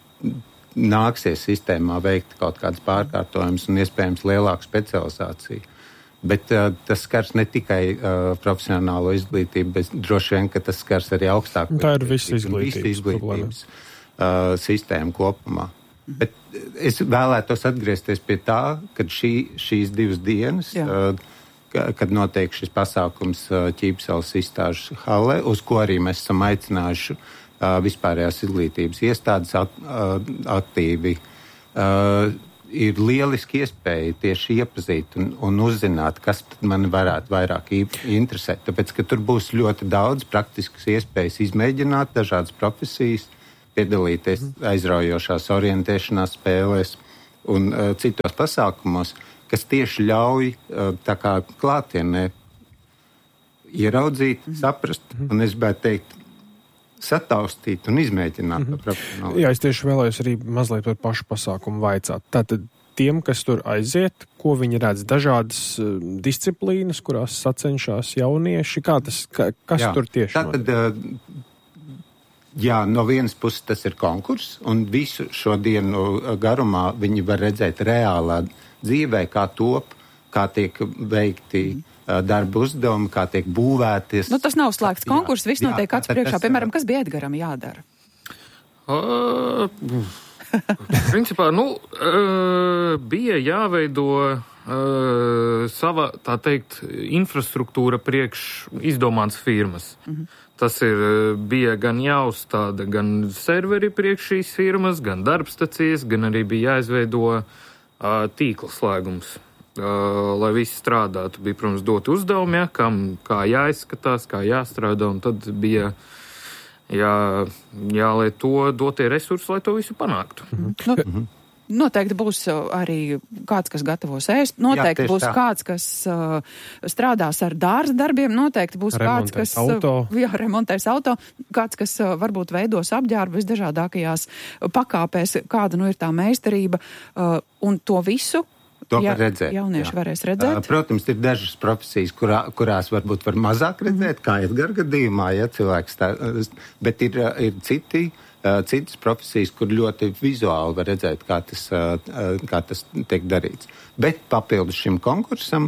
nāksies sistēmā veikt kaut kādas pārkārtojumus un iespējams lielāku specializāciju. Bet uh, tas skars ne tikai uh, profesionālo izglītību, bet droši vien, ka tas skars arī augstāku tā ir visa izglītības, izglītības uh, sistēma kopumā. Bet es vēlētos atgriezties pie tā, kad šī, šīs divas dienas, uh, kad notiek šis pasākums uh, Ķīpseles izstāžu hallē, uz ko arī mēs esam aicinājuši vispārējās izglītības iestādes aktīvi, uh, ir lieliski iespēja tieši iepazīt un, un uzzināt, kas man varētu vairāk interesēt. Tāpēc, ka tur būs ļoti daudz praktiskas iespējas izmēģināt dažādas profesijas, piedalīties aizraujošās orientēšanās spēlēs un uh, citos pasākumos, kas tieši ļauj uh, tā kā klātienē ieraudzīt, saprast, un es gribētu teikt, sataustīt un izmēģināt mm-hmm. to profesionāli. Jā, es tieši vēlējos arī mazliet par pašu pasākumu vaicāt. Tātad tiem, kas tur aiziet, ko viņi redz, dažādas uh, disciplīnas, kurās sacenšās jaunieši, kā tas, ka, kas jā, tur tieši tātad, uh, jā, no vienas puses tas ir konkurss, un visu šo dienu garumā viņi var redzēt reālā dzīvē, kā top, kā tiek veikti mm. darba uzdevumi, kā tiek būvēties. Nu, tas nav slēgts konkurss, viss notiek acu priekšā. Piemēram, kas bija Edgaram jādara? Uh, principā, nu, uh, bija jāveido uh, sava, tā teikt, infrastruktūra priekš izdomāts firmas. Mm-hmm. Tas ir, bija gan jāuzstāda, gan serveri priekš šīs firmas, gan darbstacijas, gan arī bija jāizveido uh, tīkla slēgums. Uh, lai visi strādātu, bija, protams, dot uzdevumi, ja, kam, kā jāizskatās, kā jāstrādā, un tad bija jā, jāliet to dotie resursi, lai to visu panāktu. Mm-hmm. Nu, noteikti būs arī kāds, kas gatavos ēst, noteikti jā, būs tā. Kāds, kas uh, strādās ar dārza darbiem, noteikti būs remontēs kāds, kas auto. Uh, jā, remontēs auto, kāds, kas uh, varbūt veidos apģērbu visdažādākajās pakāpēs, kāda nu ir tā meistarība, uh, un to visu To ja, var redzēt. Jaunieši jā. Varēs redzēt. Protams, ir dažas profesijas, kurā, kurās varbūt var mazāk redzēt, mm-hmm. kā Edgara gadījumā, ja cilvēks tā, bet ir, ir citi, citas profesijas, kur ļoti vizuāli var redzēt, kā tas, kā tas tiek darīts. Bet papildus šim konkursam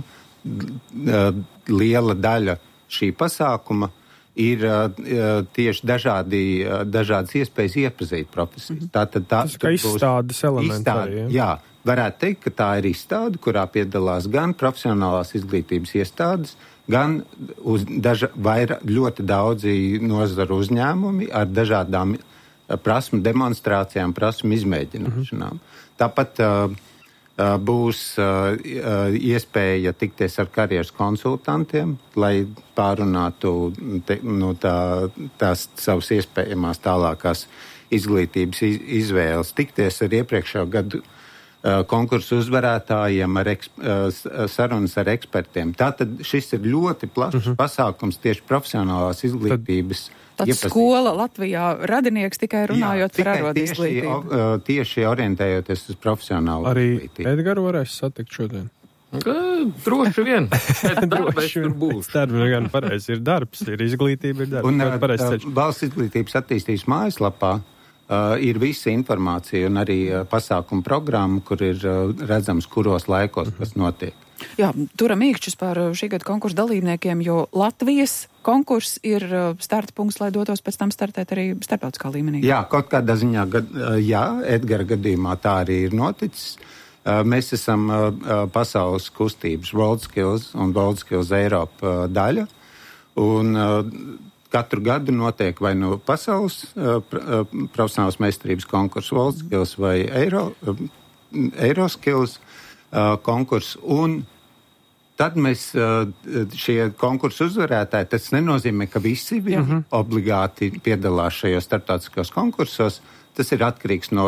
liela daļa šī pasākuma ir tieši dažādi, dažādas iespējas iepazīt profesijas. Mm-hmm. Tātad tā, tas kā izstādes elements. Izstāde, jā. Varētu teikt, ka tā ir izstāde, kurā piedalās gan profesionālās izglītības iestādes, gan uz daža, vaira, ļoti daudzi nozaru uzņēmumi ar dažādām prasmu demonstrācijām, prasmu izmēģināšanām. Mm-hmm. Tāpat uh, uh, būs uh, iespēja tikties ar karjeras konsultantiem, lai pārunātu te, nu, tā, tās savas iespējamās tālākās izglītības iz, izvēles, tikties ar iepriekšējo gadu konkursu uzvarētājiem, ar eks, sarunas ar ekspertiem. Tātad šis ir ļoti plašs uh-huh. pasākums tieši profesionālās izglītības. Tad iepazīt. Skola Latvijā radinieks tikai runājot Jā, par arodu izglītību. Tieši, tieši orientējoties uz profesionālu arī izglītību. Arī Edgaru varēs satikt šodien? Droši vien. Droši vien. Pēc darba gan pareizi ir darbs, ir izglītība, ir darbs. Un valsts izglītības attīstības mājaslapā Uh, ir visa informācija un arī uh, pasākuma programma, kur ir uh, redzams, kuros laikos kas notiek. Jā, turam īkšķus par šī gada konkursu dalībniekiem, jo Latvijas konkurss ir starta punkts, lai dotos pēc tam startēt arī starptautiskā līmenī. Jā, kaut kādā ziņā, gad, jā, Edgara gadījumā tā arī ir noticis. Uh, mēs esam uh, pasaules kustības WorldSkills un WorldSkills Eiropa uh, daļa. Un uh, katru gadu notiek vai no pasaules uh, profesionālas meistarības konkursu WorldSkills vai Eiro, uh, Euroskills uh, konkursu. Un tad mēs uh, šie konkursu uzvarētāji, tas nenozīmē, ka visi viņi uh-huh. obligāti piedalās šajos starptautiskos konkursos. Tas ir atkarīgs no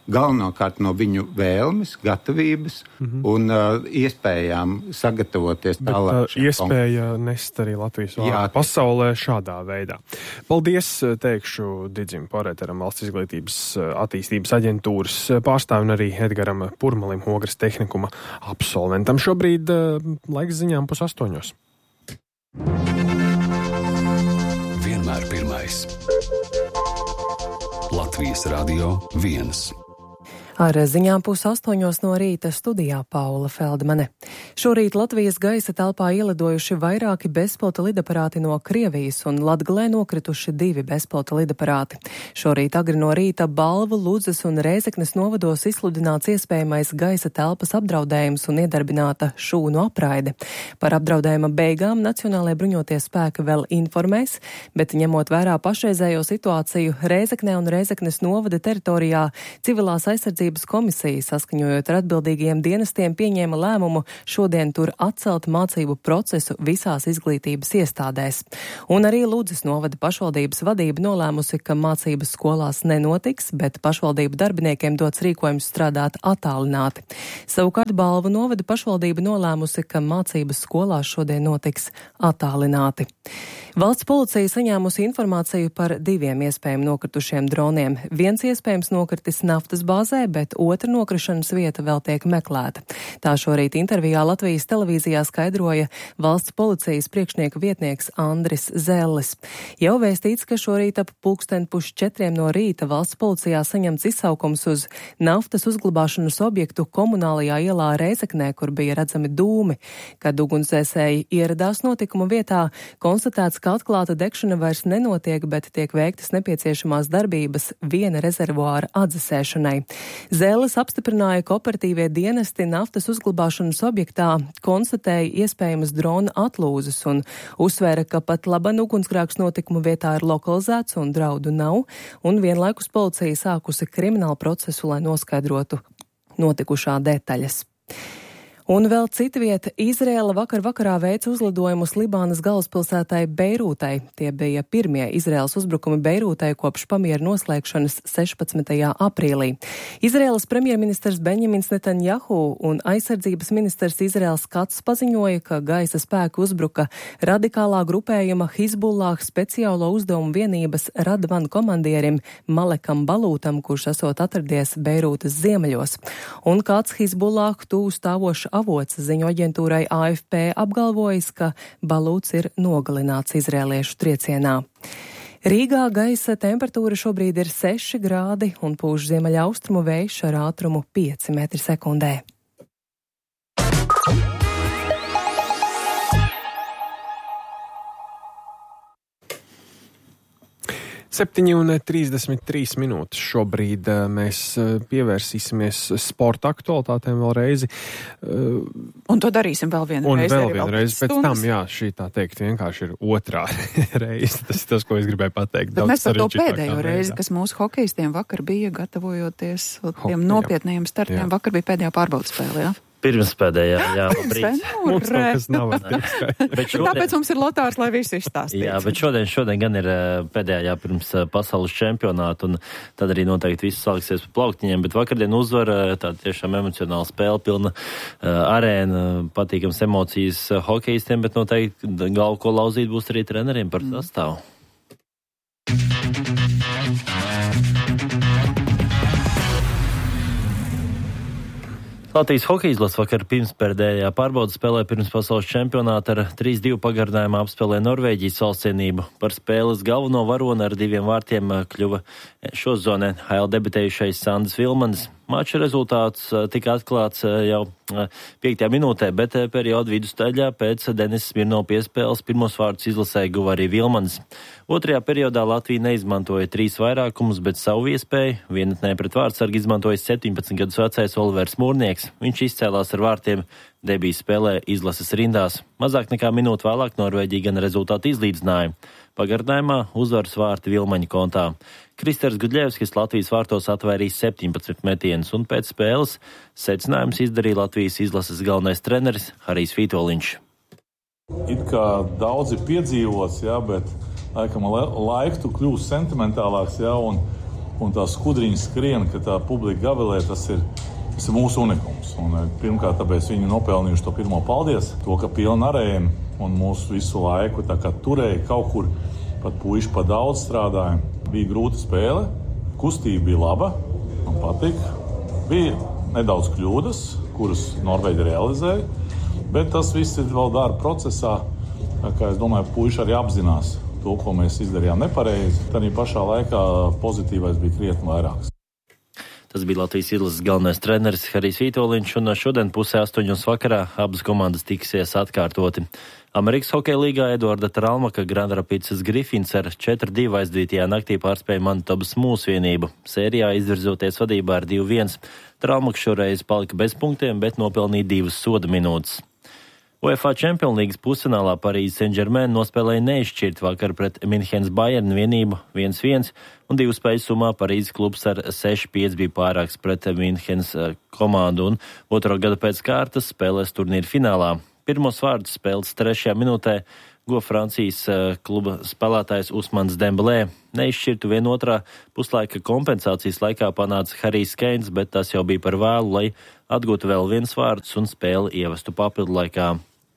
galvenokārt no viņu vēlmes, gatavības mm-hmm. un uh, iespējām sagatavoties tālāk. Bet uh, iespēja nest arī Latvijas vārdu pasaulē šādā veidā. Paldies, teikšu Digim Poreteram, Valsts izglītības attīstības aģentūras pārstāvim un arī Edgaram Purmalim, Ogres tehnikuma absolventam. Šobrīd uh, laiks ziņām pus astoņos. Vienmēr pirmais. Latvijas Radio viens. Ar ziņām pus astoņos no rīta studijā Paula Feldmane. Šorīt Latvijas gaisa telpā ielidojuši vairāki bezpilota lidaparāti no Krievijas un Latgalē nokrituši divi bezpilota lidaparāti. Šorīt agri no rīta Balvu, Ludzas un Rēzeknes novados izsludināts iespējamais gaisa telpas apdraudējums un iedarbināta šūnu apraide. Par apdraudējuma beigām Nacionālajie bruņotie spēki vēl informēs, bet ņemot vērā pašreizējo situāciju Rēzeknē un Rēzeknes novada teritorijā civilās aizsardzības komisija, saskaņojot ar atbildīgajiem dienestiem, pieņēma lēmumu šodien tur atcelt mācību procesu visās izglītības iestādēs. Un arī Ludzas novada pašvaldības vadība nolēmusi, ka mācības skolās nenotiks, bet pašvaldību darbiniekiem dots rīkojums strādāt attālināti. Savukārt Balvu novada pašvaldība nolēmusi, ka mācības skolās šodien notiks attālināti. Valsts policija saņēmusi informāciju par diviem iespējami nokritušiem droniem. Viens iespējams nokritis naftas bāzē, bet otra nokrišanas vieta vēl tiek meklēta. Tā šorīt intervijā Latvijas televīzijā skaidroja valsts policijas priekšnieka vietnieks Andris Zellis. Jau vēstīts, ka šorīt ap pulksten pus četriem no rīta valsts policijā saņemts izsaukums uz naftas uzglabāšanas objektu komunālajā ielā Rēzeknē, kur bija redzami dūmi. Kad ugunsdzēsēji ieradās notikuma vietā, konstatēts, ka atklāta degšana vairs nenotiek, bet tiek veiktas nepieciešamās darbības viena rezervuāra atdzesēšanai. Zēles apstiprināja, ka operatīvie dienesti naftas uzglabāšanas objektā konstatēja iespējamas drona atlūzes un uzsvēra, ka pat laban ugunsgrēks notikuma vietā ir lokalizēts un draudu nav, un vienlaikus policija sākusi kriminālu procesu, lai noskaidrotu notikušā detaļas. Un vēl cita vieta. Izraela vakar vakarā veica uzlidojumus Libānas galvaspilsētai Beirūtai. Tie bija pirmie Izraels uzbrukumi Beirūtai kopš pamiera noslēgšanas sešpadsmitajā aprīlī. Izraelas premjerministrs Benjamins Netanjahu un aizsardzības ministrs Izraels Kats paziņoja, ka gaisa spēku uzbruka radikālā grupējuma Hizbullah speciālo uzdevumu vienības Radvan komandierim Malekam Balūtam, kurš esot atradies Beirūtas ziemeļos. Un kāds Hizbullah tuvu stāvošs avots ziņu aģentūrai A F P apgalvojis, ka Balūts ir nogalināts izrēliešu triecienā. Rīgā gaisa temperatūra šobrīd ir seši grādi un pūš ziemeļa austrumu vējš ar ātrumu pieci metri sekundē. septiņi un trīsdesmit trīs minūtes šobrīd mēs pievērsīsimies sporta aktualitātēm vēl reizi. Un to darīsim vēl vienu un reizi. Un vēl vienu reizi pēc tam, jā, šī tā teikt vienkārši ir otrā reize. Tas ir tas, ko es gribēju pateikt. Bet mēs par to pēdējo reizi, kas mūsu hokejistiem vakar bija gatavojoties tiem nopietniem startiem, jā. Vakar bija pēdējā pārbaudas spēle, jā? Pirms pēdējā, jā, brīdis. Mums kaut kas nav ar šodien... Tāpēc mums ir Lotārs, lai visu izstāstītu. Jā, bet šodien, šodien gan ir pēdējā pirms pasaules čempionāta, un tad arī noteikti viss sāksies pa plauktiņiem, bet vakardien uzvara tā tiešām emocionāla spēle, pilna uh, arēna, patīkams emocijas hokejistiem, bet noteikti galvu ko lauzīt būs arī treneriem par sastāvu. Latvijas hokeja izlase vakar pirmspēdējā pārbaudas spēlē pirms pasaules čempionāta ar trīs divi pagarinājumā apspēlē Norvēģijas valstsienību. Par spēles galveno varoni ar diviem vārtiem kļuva šo zonu N H L debitējušais Sandis Vilmanis. Mača rezultāts tika atklāts jau piektajā minūtē, bet perioda vidusdaļā pēc Denis Smirnova piespēles pirmos vārdus izlasē guva arī Vilmanis. Otrajā periodā Latvija neizmantoja trīs vairākumus, bet savu iespēju vienatnē pret vārdsargu izmantoja septiņpadsmit gadus vecais Olivers Mūrnieks. Viņš izcēlās ar vārtiem debijas spēlē izlases rindās. Mazāk nekā minūti vēlāk Norvēģija gan rezultātu izlīdzināja. Pagarinājumā uzvaras vārti Vilmaņa kontā. Kristers Gudļevskis Latvijas vārtos atvērīs septiņpadsmit metienus, un pēc spēles secinājums izdarīja Latvijas izlases galvenais treneris Harijs Vītoliņš. It kā daudzi piedzīvos, jā, bet laikam laiku tu kļūst sentimentālāks, jā, un un tā skudriņa skrien, ka tā publika gavilē, tas ir, tas ir mūsu unikums. Un, pirmkārt, tāpēc viņi nopelnījuši to pirmo paldies, to, ka pilna arēna un mūsu visu laiku tā kā turēja kaut kur, pat puiši pa daudz strādāja. Bija grūta spēle, kustība bija laba, man patīk. Bija nedaudz kļūdas, kuras Norvēģi realizēja, bet tas viss ir vēl darba procesā, kā es domāju, puiši arī apzinās to, ko mēs izdarījām nepareizi. Tad pašā laikā pozitīvais bija krietni vairāks. Tas bija Latvijas izlases galvenais treneris Harijs Vitoļņš, un šodien pusē astoņos vakarā abas komandas tiksies atkārtoti. Amerikas hokeja līgā Eduarda Tralmaka Grand Rapids Griffins ar četri divi aizdītajā naktī pārspēja Manitobas mūsvienību. Sērijā izvirzoties vadībā ar divi viens. Tralmaka šoreiz palika bez punktiem, bet nopelnīja divas soda minūtes. UEFA Champions League pusfinālā Parīzes Saint-Germain nospēlēja neizšķirt vakar pret Minhenes Bayern vienību viens viens, un divu spēļu summā Parīzes klubs ar seši pieci bija pārāks pret Minhenes komandu, un otro gadu pēc kārtas spēlēs turnīra finālā. Pirmos vārdus spēles trešajā minūtē go Francijas kluba spēlētājs Usmans Dembelē. Neizšķirtu vienotrā puslaika kompensācijas laikā panāca Harijs Keins, bet tas jau bija par vēlu, lai atgūtu vēl viens vārds un spēli ievestu papildu laikā.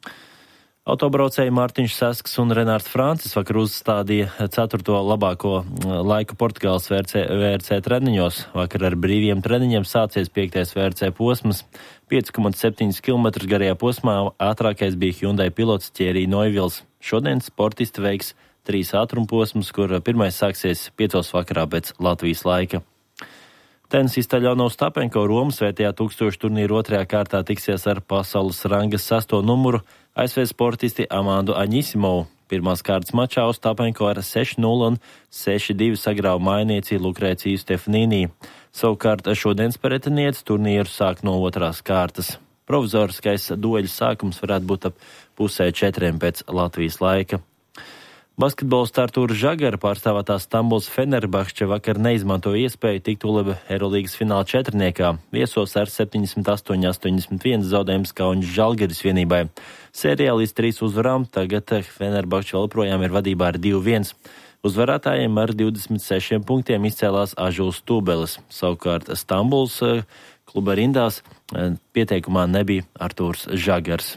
Autobraucēji Mārtiņš Sasks un Renārds Francis vakar uzstādīja ceturto labāko laiku Portugāles V R C treniņos. Vakar ar brīviem treniņiem sācies piektais V R C posms. pieci komats septiņi kilometri garajā posmā ātrākais bija Hyundai pilots Thierry Neuvils. Šodien sportisti veiks trīs ātrumposmus, kur pirmais sāksies piecos vakarā pēc Latvijas laika. Tenisista Ļona Ostapenko Romas svētajā tūkstošu turnīru otrajā kārtā tiksies ar pasaules rangas sesto numuru A S V sportisti Amandu Aņisimovu. Pirmās kārtas mačā Ostapenko ar seši nulle un seši divi sagrāva mājnieci Lukrēciju Stefanīnī. Savukārt šodienas pretinieks turnīru sāk no otrās kārtas. Provizoriskais dueļu sākums varētu būt ap pusē četriem pēc Latvijas laika. Basketbolists Artūrs Žagara pārstāvētā Stambuls Fenerbahče vakar neizmantoja iespēju tikt ULEB Eirolīgas fināla četrniekā. Viesos ar septiņdesmit astoņi astoņdesmit viens zaudējums Kaunas Žalgiris vienībai. Sērijā līdz trīs uzvarām, tagad Fenerbahče vēl projām ir vadībā ar divi viens. Uzvarētājiem ar divdesmit sešiem punktiem izcēlās Ažuls Tūbelis. Savukārt Stambuls kluba rindās pieteikumā nebija Artūrs Žagars.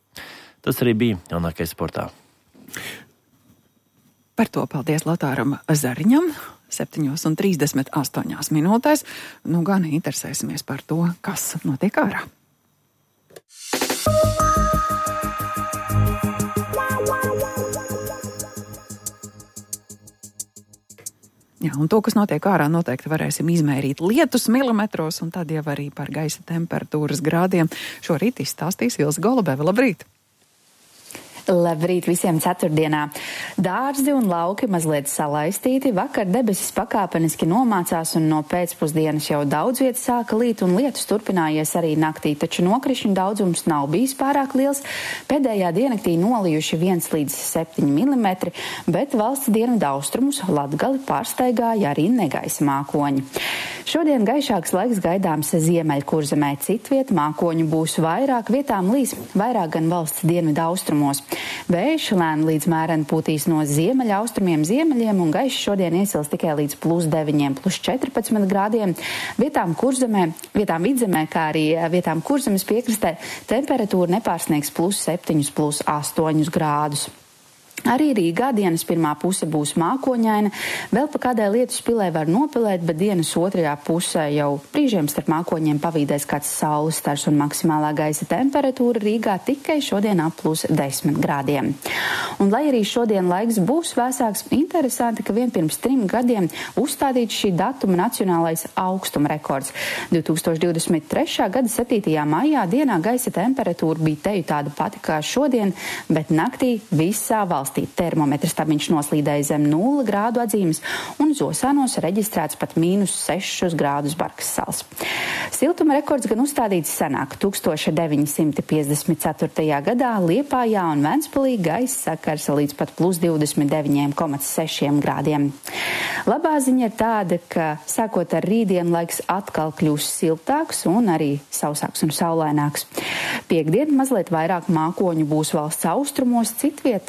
Tas arī bija jaunākais sportā. Par to paldies Lotāram Zariņam. septiņos un trīsdesmit astoņās minūtēs. Nu gan interesēsimies par to, kas notiek ārā. Jā, un to, kas notiek ārā, noteikti varēsim izmērīt lietus milimetros, un tad jau arī par gaisa temperatūras grādiem. Šorīt izstāstīs Ilze Golubeve. Labrīt! Labrīt visiem ceturtdienā. Dārzi un lauki mazliet salaistīti, vakar debesis pakāpeniski nomācās un no pēcpusdienas jau daudz vietas sāka līt un lietus turpinājies arī naktī, taču nokrišņu daudzums nav bijis pārāk liels. Pēdējā diennaktī nolijuši viens līdz septiņi milimetri, bet valsts dienvidu austrumus Latgali pārsteigāja arī negaisa mākoņi. Šodien gaišāks laiks gaidāms Ziemeļkurzemē, citviet mākoņu būs vairāk, vietām līs vairāk gan valsts dienvidu austrumos. Vējš lēni līdz mēreni pūtīs no ziemeļa austrumiem ziemeļiem un gaišs šodien iesils tikai līdz plus deviņiem, plus četrpadsmit grādiem. Vietām kurzemē, vietām vidzemē, kā arī vietām kurzemes piekrastē temperatūra nepārsniegs plus septiņus, plus astoņus grādus. Arī Rīgā dienas pirmā puse būs mākoņaina, vēl pa kādai lietus pilē var nopilēt, bet dienas otrajā pusē jau brīžiem starp mākoņiem pavīdēs kāds saules stars un maksimālā gaisa temperatūra Rīgā tikai šodien ap plus desmit grādiem. Un lai arī šodien laiks būs vēsāks, interesanti, ka vien pirms trim gadiem uzstādīts šī datuma nacionālais augstuma rekords. divi tūkstoši divdesmit trešā gada septītajā maijā dienā gaisa temperatūra bija teju tāda pati kā šodien, bet naktī visā valstī termometra stabiņš noslīdēja zem nulles grādu atzīmes un Zosānos reģistrēts pat mīnus sešus grādus Barkas salas. Siltuma rekords gan uzstādīts senāk. tūkstoš deviņi simti piecdesmit ceturtajā gadā Liepājā un Ventspilī gaisa sakars līdz pat plus divdesmit deviņi komats seši grādiem. Labā ziņa ir tāda, ka sākot ar rītdienu laiks atkal kļūs siltāks un arī sausāks un saulaināks. Piektdien mazliet vairāk mākoņu būs valsts austrumos, citviet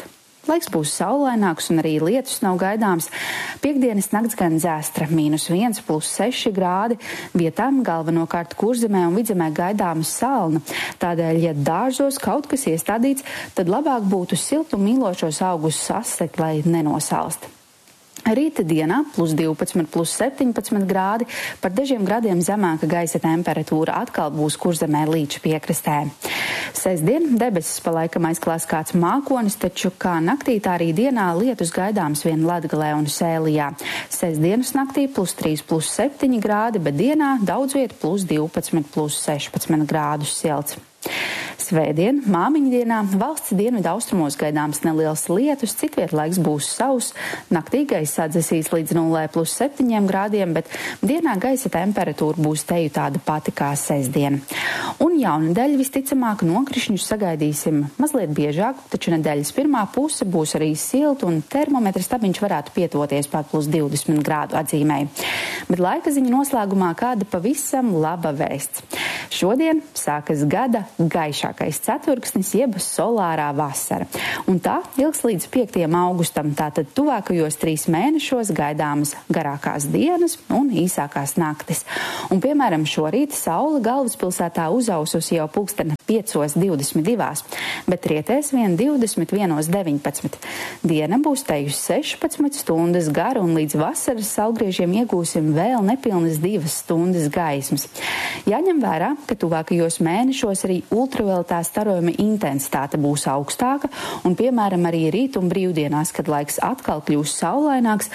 laiks būs saulaināks un arī lietus nav gaidāms. Piektdienas nakts gan dzēstra, mīnus viens plus seši grādi, vietām galvenokārt Kurzemē un Vidzemē gaidāma salna. Tādēļ, ja dārzos kaut kas iestādīts, tad labāk būtu siltu mīlošos augus sasekt, lai nenosalst. Rīta dienā plus divpadsmit, plus septiņpadsmit grādi, par dažiem grādiem zemāka gaisa temperatūra atkal būs Kurzemē līča piekrastē. Sestdien debesis pa laikam aizklās kāds mākonis, taču kā naktī, tā arī dienā lietus gaidāms vien Latgalē un Sēlijā. Sestdienas naktī plus trīs, plus septiņi grādi, bet dienā daudz viet plus divpadsmit, plus sešpadsmit grādus silts. Svētdien, māmiņu dienā, valsts dienvidu austrumos gaidāms neliels lietus, citviet laiks būs sauss, naktī gaisa atdzesīs līdz nulē plus septiņiem grādiem, bet dienā gaisa temperatūra būs teju tāda pati kā sestdien. Un jaunadēļ visticamāk nokrišņus sagaidīsim mazliet biežāk, taču nedēļas pirmā puse būs arī silta un termometra stabiņš varētu pietuvoties pat plus divdesmit grādu atzīmēji. Bet laika ziņa noslēgumā kāda pavisam laba vēsts. Šodien sākas gada gaišākais ceturksnis, jeb solārā vasara. Un tā ilgs līdz piektajam augustam, tātad tuvākajos trīs mēnešos gaidāmas garākās dienas un īsākās naktis. Un, piemēram, šorīt saule galvaspilsētā uzaususi jau pulksteni piecos divdesmit divās, bet rietēs vien divdesmit vienos deviņpadsmit. Diena būs teju sešpadsmit stundas gara un līdz vasaras saulgriežiem iegūsim vēl nepilnas divas stundas gaismas. Jāņem vērā, ka tuvākajos mēnešos arī ultravioletā starojuma intensitāte būs augstāka un, piemēram, arī rīt un brīvdienās, kad laiks atkal kļūs saulaināks,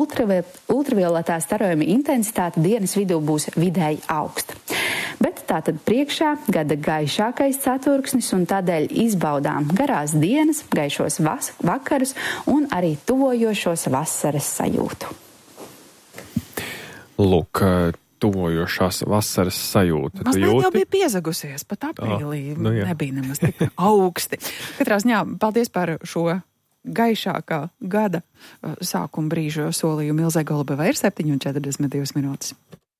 ultravioletā starojuma intensitāte dienas vidū būs vidēji augsta. Bet tātad priekšā gada gaišākais ceturksnis un tādēļ izbaudām garās dienas, gaišos vas- vakarus un arī tuvojošos vasaras sajūtu. Lūk, tuvojošās vasaras sajūta. Mazliet jau bija piezagusies, pat aprīlī oh, nu jā. nebija nemaz tik augsti. Katrā ziņā paldies par šo gaišākā gada sākuma brīža solījumu. Ilze Golubeva ir septiņi un četrdesmit divas minūtes.